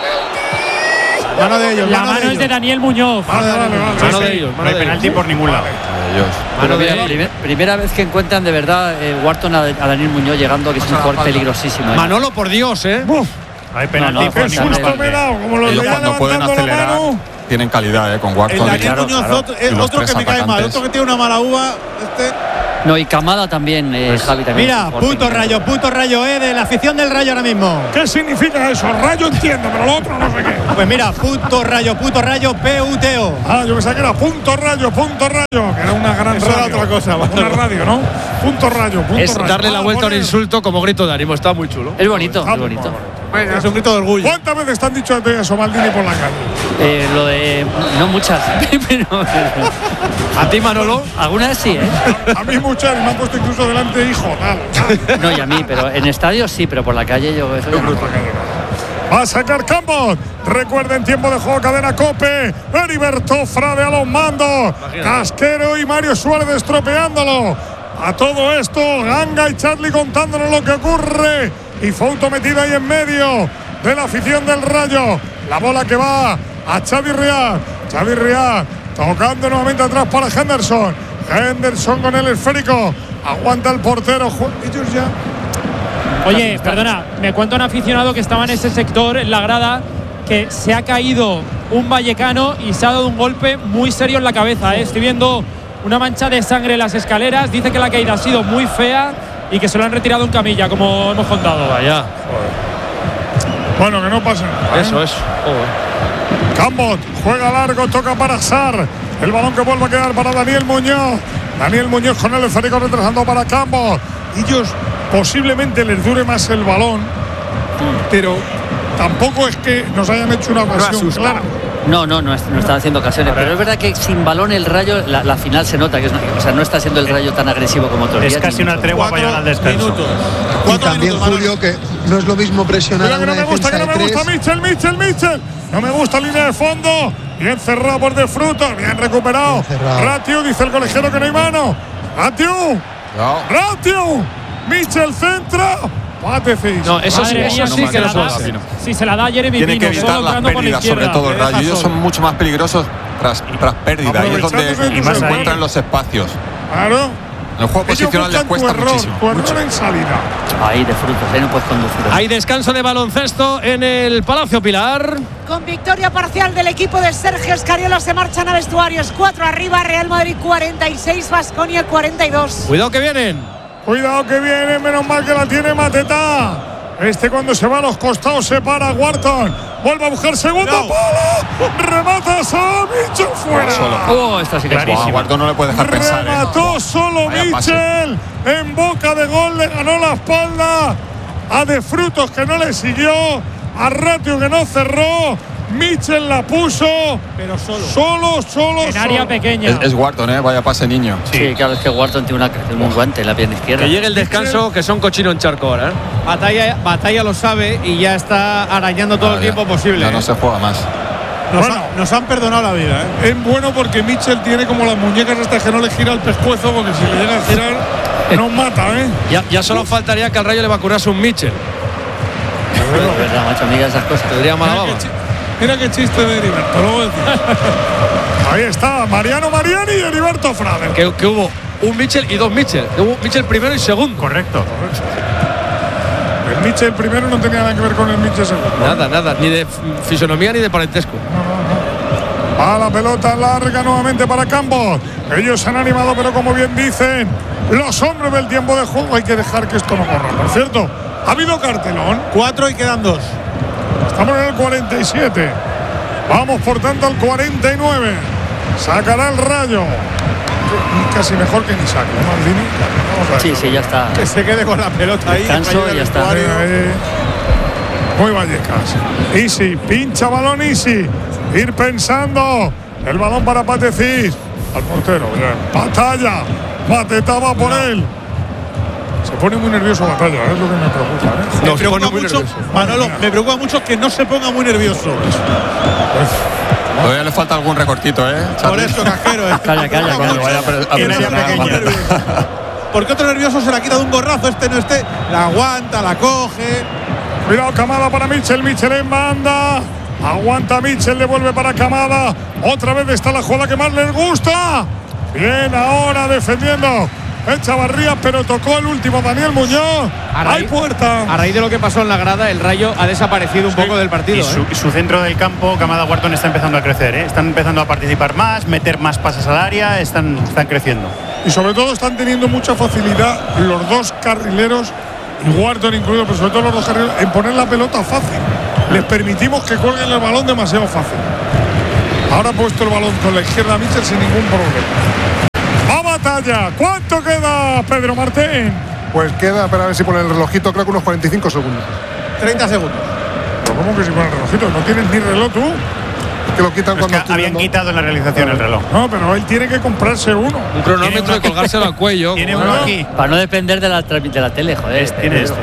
U: mano de ellos.
E: La
U: mano,
E: mano
U: de
E: es de
U: ellos.
E: Daniel Muñoz.
U: Mano de, vale, vale,
H: Mano
U: sí,
H: de
U: sí.
H: ellos. No hay penalti por ningún lado.
D: Pero mira, primer- primera vez que encuentran de verdad eh, Wharton a, a Daniel Muñoz llegando, que es un jugador peligrosísimo. ¿eh?
B: Manolo, por Dios, ¿eh?
H: Hay penalti
D: No, no,
H: por
D: qué
H: ninguna
D: susto
H: parte.
A: me he dado, como lo
G: Ellos
A: veía
G: cuando pueden
A: levantando la
G: acelerar
A: mano.
G: tienen calidad, ¿eh? Con
C: El
G: Wharton.
C: Daniel
D: Claro,
C: Muñoz,
D: claro.
C: otro,
G: Y
C: es
G: los
C: otro
G: tres
C: que me cae mal,
G: atacantes.
C: otro que tiene una mala uva. Este.
D: No, y Camada también, eh, Javi también.
M: Mira,
D: es un jugador
M: puto
D: peligroso.
M: rayo, puto rayo, eh, de la afición del Rayo ahora mismo.
A: ¿Qué significa eso? Rayo entiendo, pero lo otro no sé qué.
M: Pues mira, puto rayo, puto rayo, P U T O.
A: Ah, yo pensaba que era punto rayo, punto rayo, que era una gran
U: Eso era
A: radio.
U: otra cosa,
A: Una radio, ¿no? Punto rayo, punto
B: Es
A: rayo.
B: darle la
A: Ah,
B: vuelta a un
A: poner-
B: insulto como grito de ánimo. Está muy chulo.
D: Es bonito,
A: Ah,
D: es bonito.
U: Es un grito de orgullo.
A: ¿Cuántas veces te han dicho de eso, Maldini, por la calle?
D: Eh, lo de. No muchas. pero-
B: ¿A ti, Manolo?
D: Algunas sí, ¿eh?
A: A mí muchas, y me han puesto incluso delante, hijo, tal.
D: No, y a mí, pero en estadios sí, pero por la calle yo eso ya no.
A: Va a sacar Campos. Recuerden, tiempo de juego, cadena Cope. Heriberto Frade a los mandos. Casquero y Mario Suárez estropeándolo. A todo esto, Ganga y Charlie contándonos lo que ocurre. Y Fouto metido ahí en medio de la afición del Rayo. La bola que va a Xavi Riad. Xavi Riad tocando nuevamente atrás para Henderson. Henderson con el esférico. Aguanta el portero. Ju- Ellos ya.
E: Oye, perdona, me cuenta un aficionado que estaba en ese sector, en la grada, que se ha caído un vallecano y se ha dado un golpe muy serio en la cabeza. ¿eh? Estoy viendo una mancha de sangre en las escaleras. Dice que la caída ha sido muy fea y que se lo han retirado en camilla, como hemos contado.
B: Vaya.
A: Bueno, que no pase nada. ¿eh?
B: Eso es.
A: Cambot juega largo, toca para Sar. El balón que vuelve a quedar para Daniel Muñoz. Daniel Muñoz con el esférico retrasando para Cambot. Ellos posiblemente les dure más el balón, pero tampoco es que nos hayan hecho una ocasión clara.
D: No, no, no, es- no están haciendo ocasiones. Pero es verdad que sin balón el Rayo, la, la final se nota que es una, o sea, no está siendo el Rayo tan agresivo como otros
H: Es
D: días.
H: casi
D: ni
H: una
D: mucho
H: tregua
D: menos.
H: para llegar al descanso.
F: Y también, Julio, que no es lo mismo presionar
A: Mira
F: a
A: que no
F: una
A: me gusta,
F: defensa
A: que no
F: de
A: me gusta
F: tres.
A: Mitchell, Mitchell, Mitchell. No me gusta línea de fondo. Bien cerrado por de frutos, bien recuperado. Ratiu, dice el colegiado que no hay mano. Ratiu. Ratiu. Mitchell centra. Patefis.
B: No, eso sí,
E: Madre
B: eso
E: mía,
B: sí que
E: se
B: no
E: la
B: puede
E: da-
B: ser.
E: Si se la da Jeremy
G: Tiene
E: Pino,
G: que evitar
E: solo
G: las
E: entrando por la
G: pérdidas, sobre
E: izquierda.
G: todo el
E: Deja
G: Rayo. Ellos
E: solo.
G: son mucho más peligrosos tras, tras pérdida. Ahí es
A: Aprovechándose
G: donde
A: de
G: se
A: tus
G: encuentran
A: errores.
G: los espacios.
A: Claro.
G: En el juego
A: Ellos
G: posicional les
A: buscan
G: cuesta
A: tu error,
G: muchísimo.
A: tu error
G: mucho.
A: en salida.
D: Ahí de frutos, ahí no puedes conducir.
B: Hay descanso de baloncesto en el Palacio Pilar.
R: Con victoria parcial del equipo de Sergio Escariola se marchan a vestuarios. cuatro arriba, Real Madrid cuarenta y seis, Baskonia cuarenta y dos.
B: Cuidado que vienen.
A: Cuidado que viene, menos mal que la tiene Mateta. Este cuando se va a los costados se para Wharton. Vuelve a buscar segundo palo. Remata solo Mitchell fuera.
D: Oh, esta sí que es
G: Wow,
D: buenísima.
G: Guardo no le puede dejar pensar. ¿eh?
A: Remató solo
G: Vaya pase.
A: Mitchell. En boca de gol le ganó la espalda a De Frutos que no le siguió. A Ratio que no cerró. Mitchell la puso. Pero solo. Solo, solo.
E: En área
A: solo.
E: pequeña.
G: Es, es Wharton, ¿eh? Vaya pase niño.
D: Sí, claro, es que Wharton tiene, una, tiene un guante en la pierna izquierda.
B: Que llegue el descanso, que son cochino en charco ahora. ¿eh?
U: Batalla, Batalla lo sabe y ya está arañando todo
G: Ah,
U: el
G: ya.
U: tiempo posible.
G: Ya no se juega más.
C: Nos,
A: Bueno.
C: ha- nos han perdonado la vida, ¿eh?
A: Es bueno porque Mitchell tiene como las muñecas estas que no le gira el pescuezo, porque si le llega a girar nos mata, ¿eh?
B: Ya, ya solo faltaría que al Rayo le vacunase un Mitchell.
D: Es verdad, macho, amiga, esas cosas.
B: Tendría mala
A: Mira
B: baba.
A: qué, chi- mira qué chiste de Heriberto, luego decís. Ahí está, Mariano Mariani y Heriberto Frade.
B: Que, que hubo un Mitchell y dos Mitchell. Que hubo Mitchell primero y segundo.
H: Correcto.
A: El Mitchell primero no tenía nada que ver con el Mitchell segundo.
B: Nada, nada. Ni de f- fisonomía ni de parentesco.
A: Va la pelota larga nuevamente para Campos. Ellos se han animado, pero como bien dicen, los hombres del tiempo de juego hay que dejar que esto no corra. Por cierto, ha habido cartelón.
C: Cuatro y quedan dos.
A: Estamos en el cuarenta y siete. Vamos por tanto al cuarenta y nueve. Sacará el Rayo. Y casi mejor que ni saque, ¿no, Maldini? Vamos a ver.
D: Sí, sí, ya está.
C: Que se quede con la pelota ahí.
D: Descanso
C: que vaya
D: y
C: al
D: ya está.
C: vestuario.
A: Eh, Muy Vallecas. Easy, pincha balón Easy. Ir pensando. El balón para Patecís. Al portero. Bien. Batalla. Mateta va por él. Se pone muy nervioso Batalla, es lo que me preocupa. ¿eh?
C: Me preocupa mucho, Manolo, me preocupa mucho que no se ponga muy nervioso.
G: Pues, todavía le falta algún recortito, ¿eh?
C: Por eso, cajero, ¿eh?
D: Calla, calla,
G: Cuando vaya a pre- a presionar.
C: Porque otro nervioso se la quita de un gorrazo, este no esté, la aguanta, la coge.
A: Cuidado, Camada para Mitchell, Mitchell en banda. Aguanta Mitchell, devuelve para Camada. Otra vez está la jugada que más les gusta. Bien, ahora defendiendo Echavarría, pero tocó el último Daniel Muñoz. Hay puerta.
U: A raíz de lo que pasó en la grada, el Rayo ha desaparecido un
H: Sí.
U: poco del partido.
H: Y su,
U: ¿eh?
H: y su centro del campo, Camada Wharton, está empezando a crecer. ¿eh? Están empezando a participar más, meter más pases al área, están, están creciendo.
A: Y sobre todo están teniendo mucha facilidad los dos carrileros, y Wharton incluido, pero sobre todo los dos carrileros, en poner la pelota fácil. Les permitimos que cuelguen el balón demasiado fácil. Ahora ha puesto el balón con la izquierda a Mitchell sin ningún problema. ¡Va Batalla! ¿Cuánto queda, Pedro Martín?
O: Pues queda, espera a ver si pone el relojito, creo que unos cuarenta y cinco segundos.
C: treinta segundos.
A: ¿Pero cómo que si pone el relojito? ¿No tienes ni reloj tú?
O: Que lo quitan
H: Es
O: cuando
H: que habían
O: dando...
H: quitado en la realización el reloj.
A: No, pero él tiene que comprarse uno.
B: Un cronómetro y colgárselo al cuello.
H: Tiene
B: como
H: uno
B: era.
H: aquí.
D: Para no depender de la, tra- de la tele, joder.
H: Tiene este.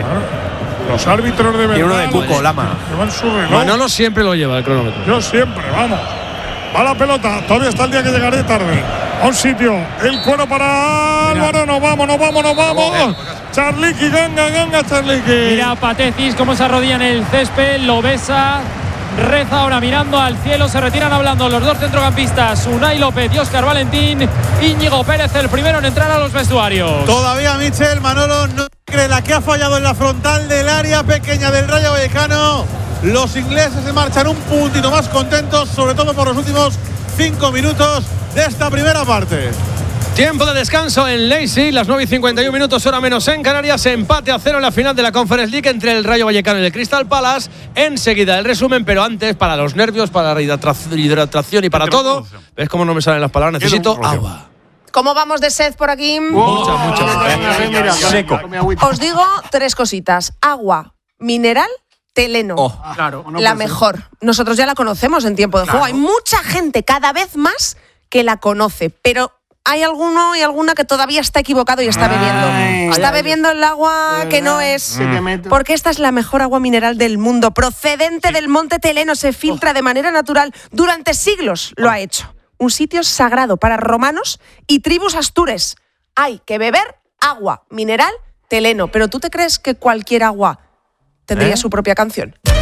A: Los árbitros de verdad.
Q: Y uno de Cuco, Lama.
A: Llevan su reloj.
B: Manolo siempre lo lleva el cronómetro.
A: Yo siempre, vamos. Va la pelota, todavía está el día que llegaré tarde. A un sitio, el cuero para Álvaro, nos vamos, nos vamos, nos vamos. Charliqui, ganga, ganga, Charliqui.
E: Mira Patecis cómo se arrodilla en el césped, lo besa, reza ahora mirando al cielo, se retiran hablando los dos centrocampistas, Unai López y Óscar Valentín. Íñigo Pérez el primero en entrar a los vestuarios.
C: Todavía Mitchell, Manolo no cree la que ha fallado en la frontal del área pequeña del Rayo Vallecano. Los ingleses se marchan un puntito más contentos, sobre todo por los últimos cinco minutos de esta primera parte.
B: Tiempo de descanso en Leipzig, las nueve y cincuenta y uno minutos, hora menos en Canarias. Empate a cero en la final de la Conference League entre el Rayo Vallecano y el Crystal Palace. Enseguida el resumen, pero antes, para los nervios, para la hidratación y para todo. ¿Ves cómo no me salen las palabras? Necesito agua.
K: ¿Cómo vamos de sed por aquí?
B: Mucha, mucha.
U: Seco.
K: Os digo tres cositas. Agua, mineral, Teleno.
U: Claro.
K: La mejor. Nosotros ya la conocemos en tiempo de juego. Hay mucha gente cada vez más que la conoce, pero hay alguno y alguna que todavía está equivocado y está bebiendo. Está bebiendo el agua que no es. Porque esta es la mejor agua mineral del mundo, procedente del monte Teleno, se filtra de manera natural. Durante siglos lo ha hecho. Un sitio sagrado para romanos y tribus astures. Hay que beber agua mineral Teleno. Pero ¿tú te crees que cualquier agua tendría
B: ¿Eh?
K: su propia canción?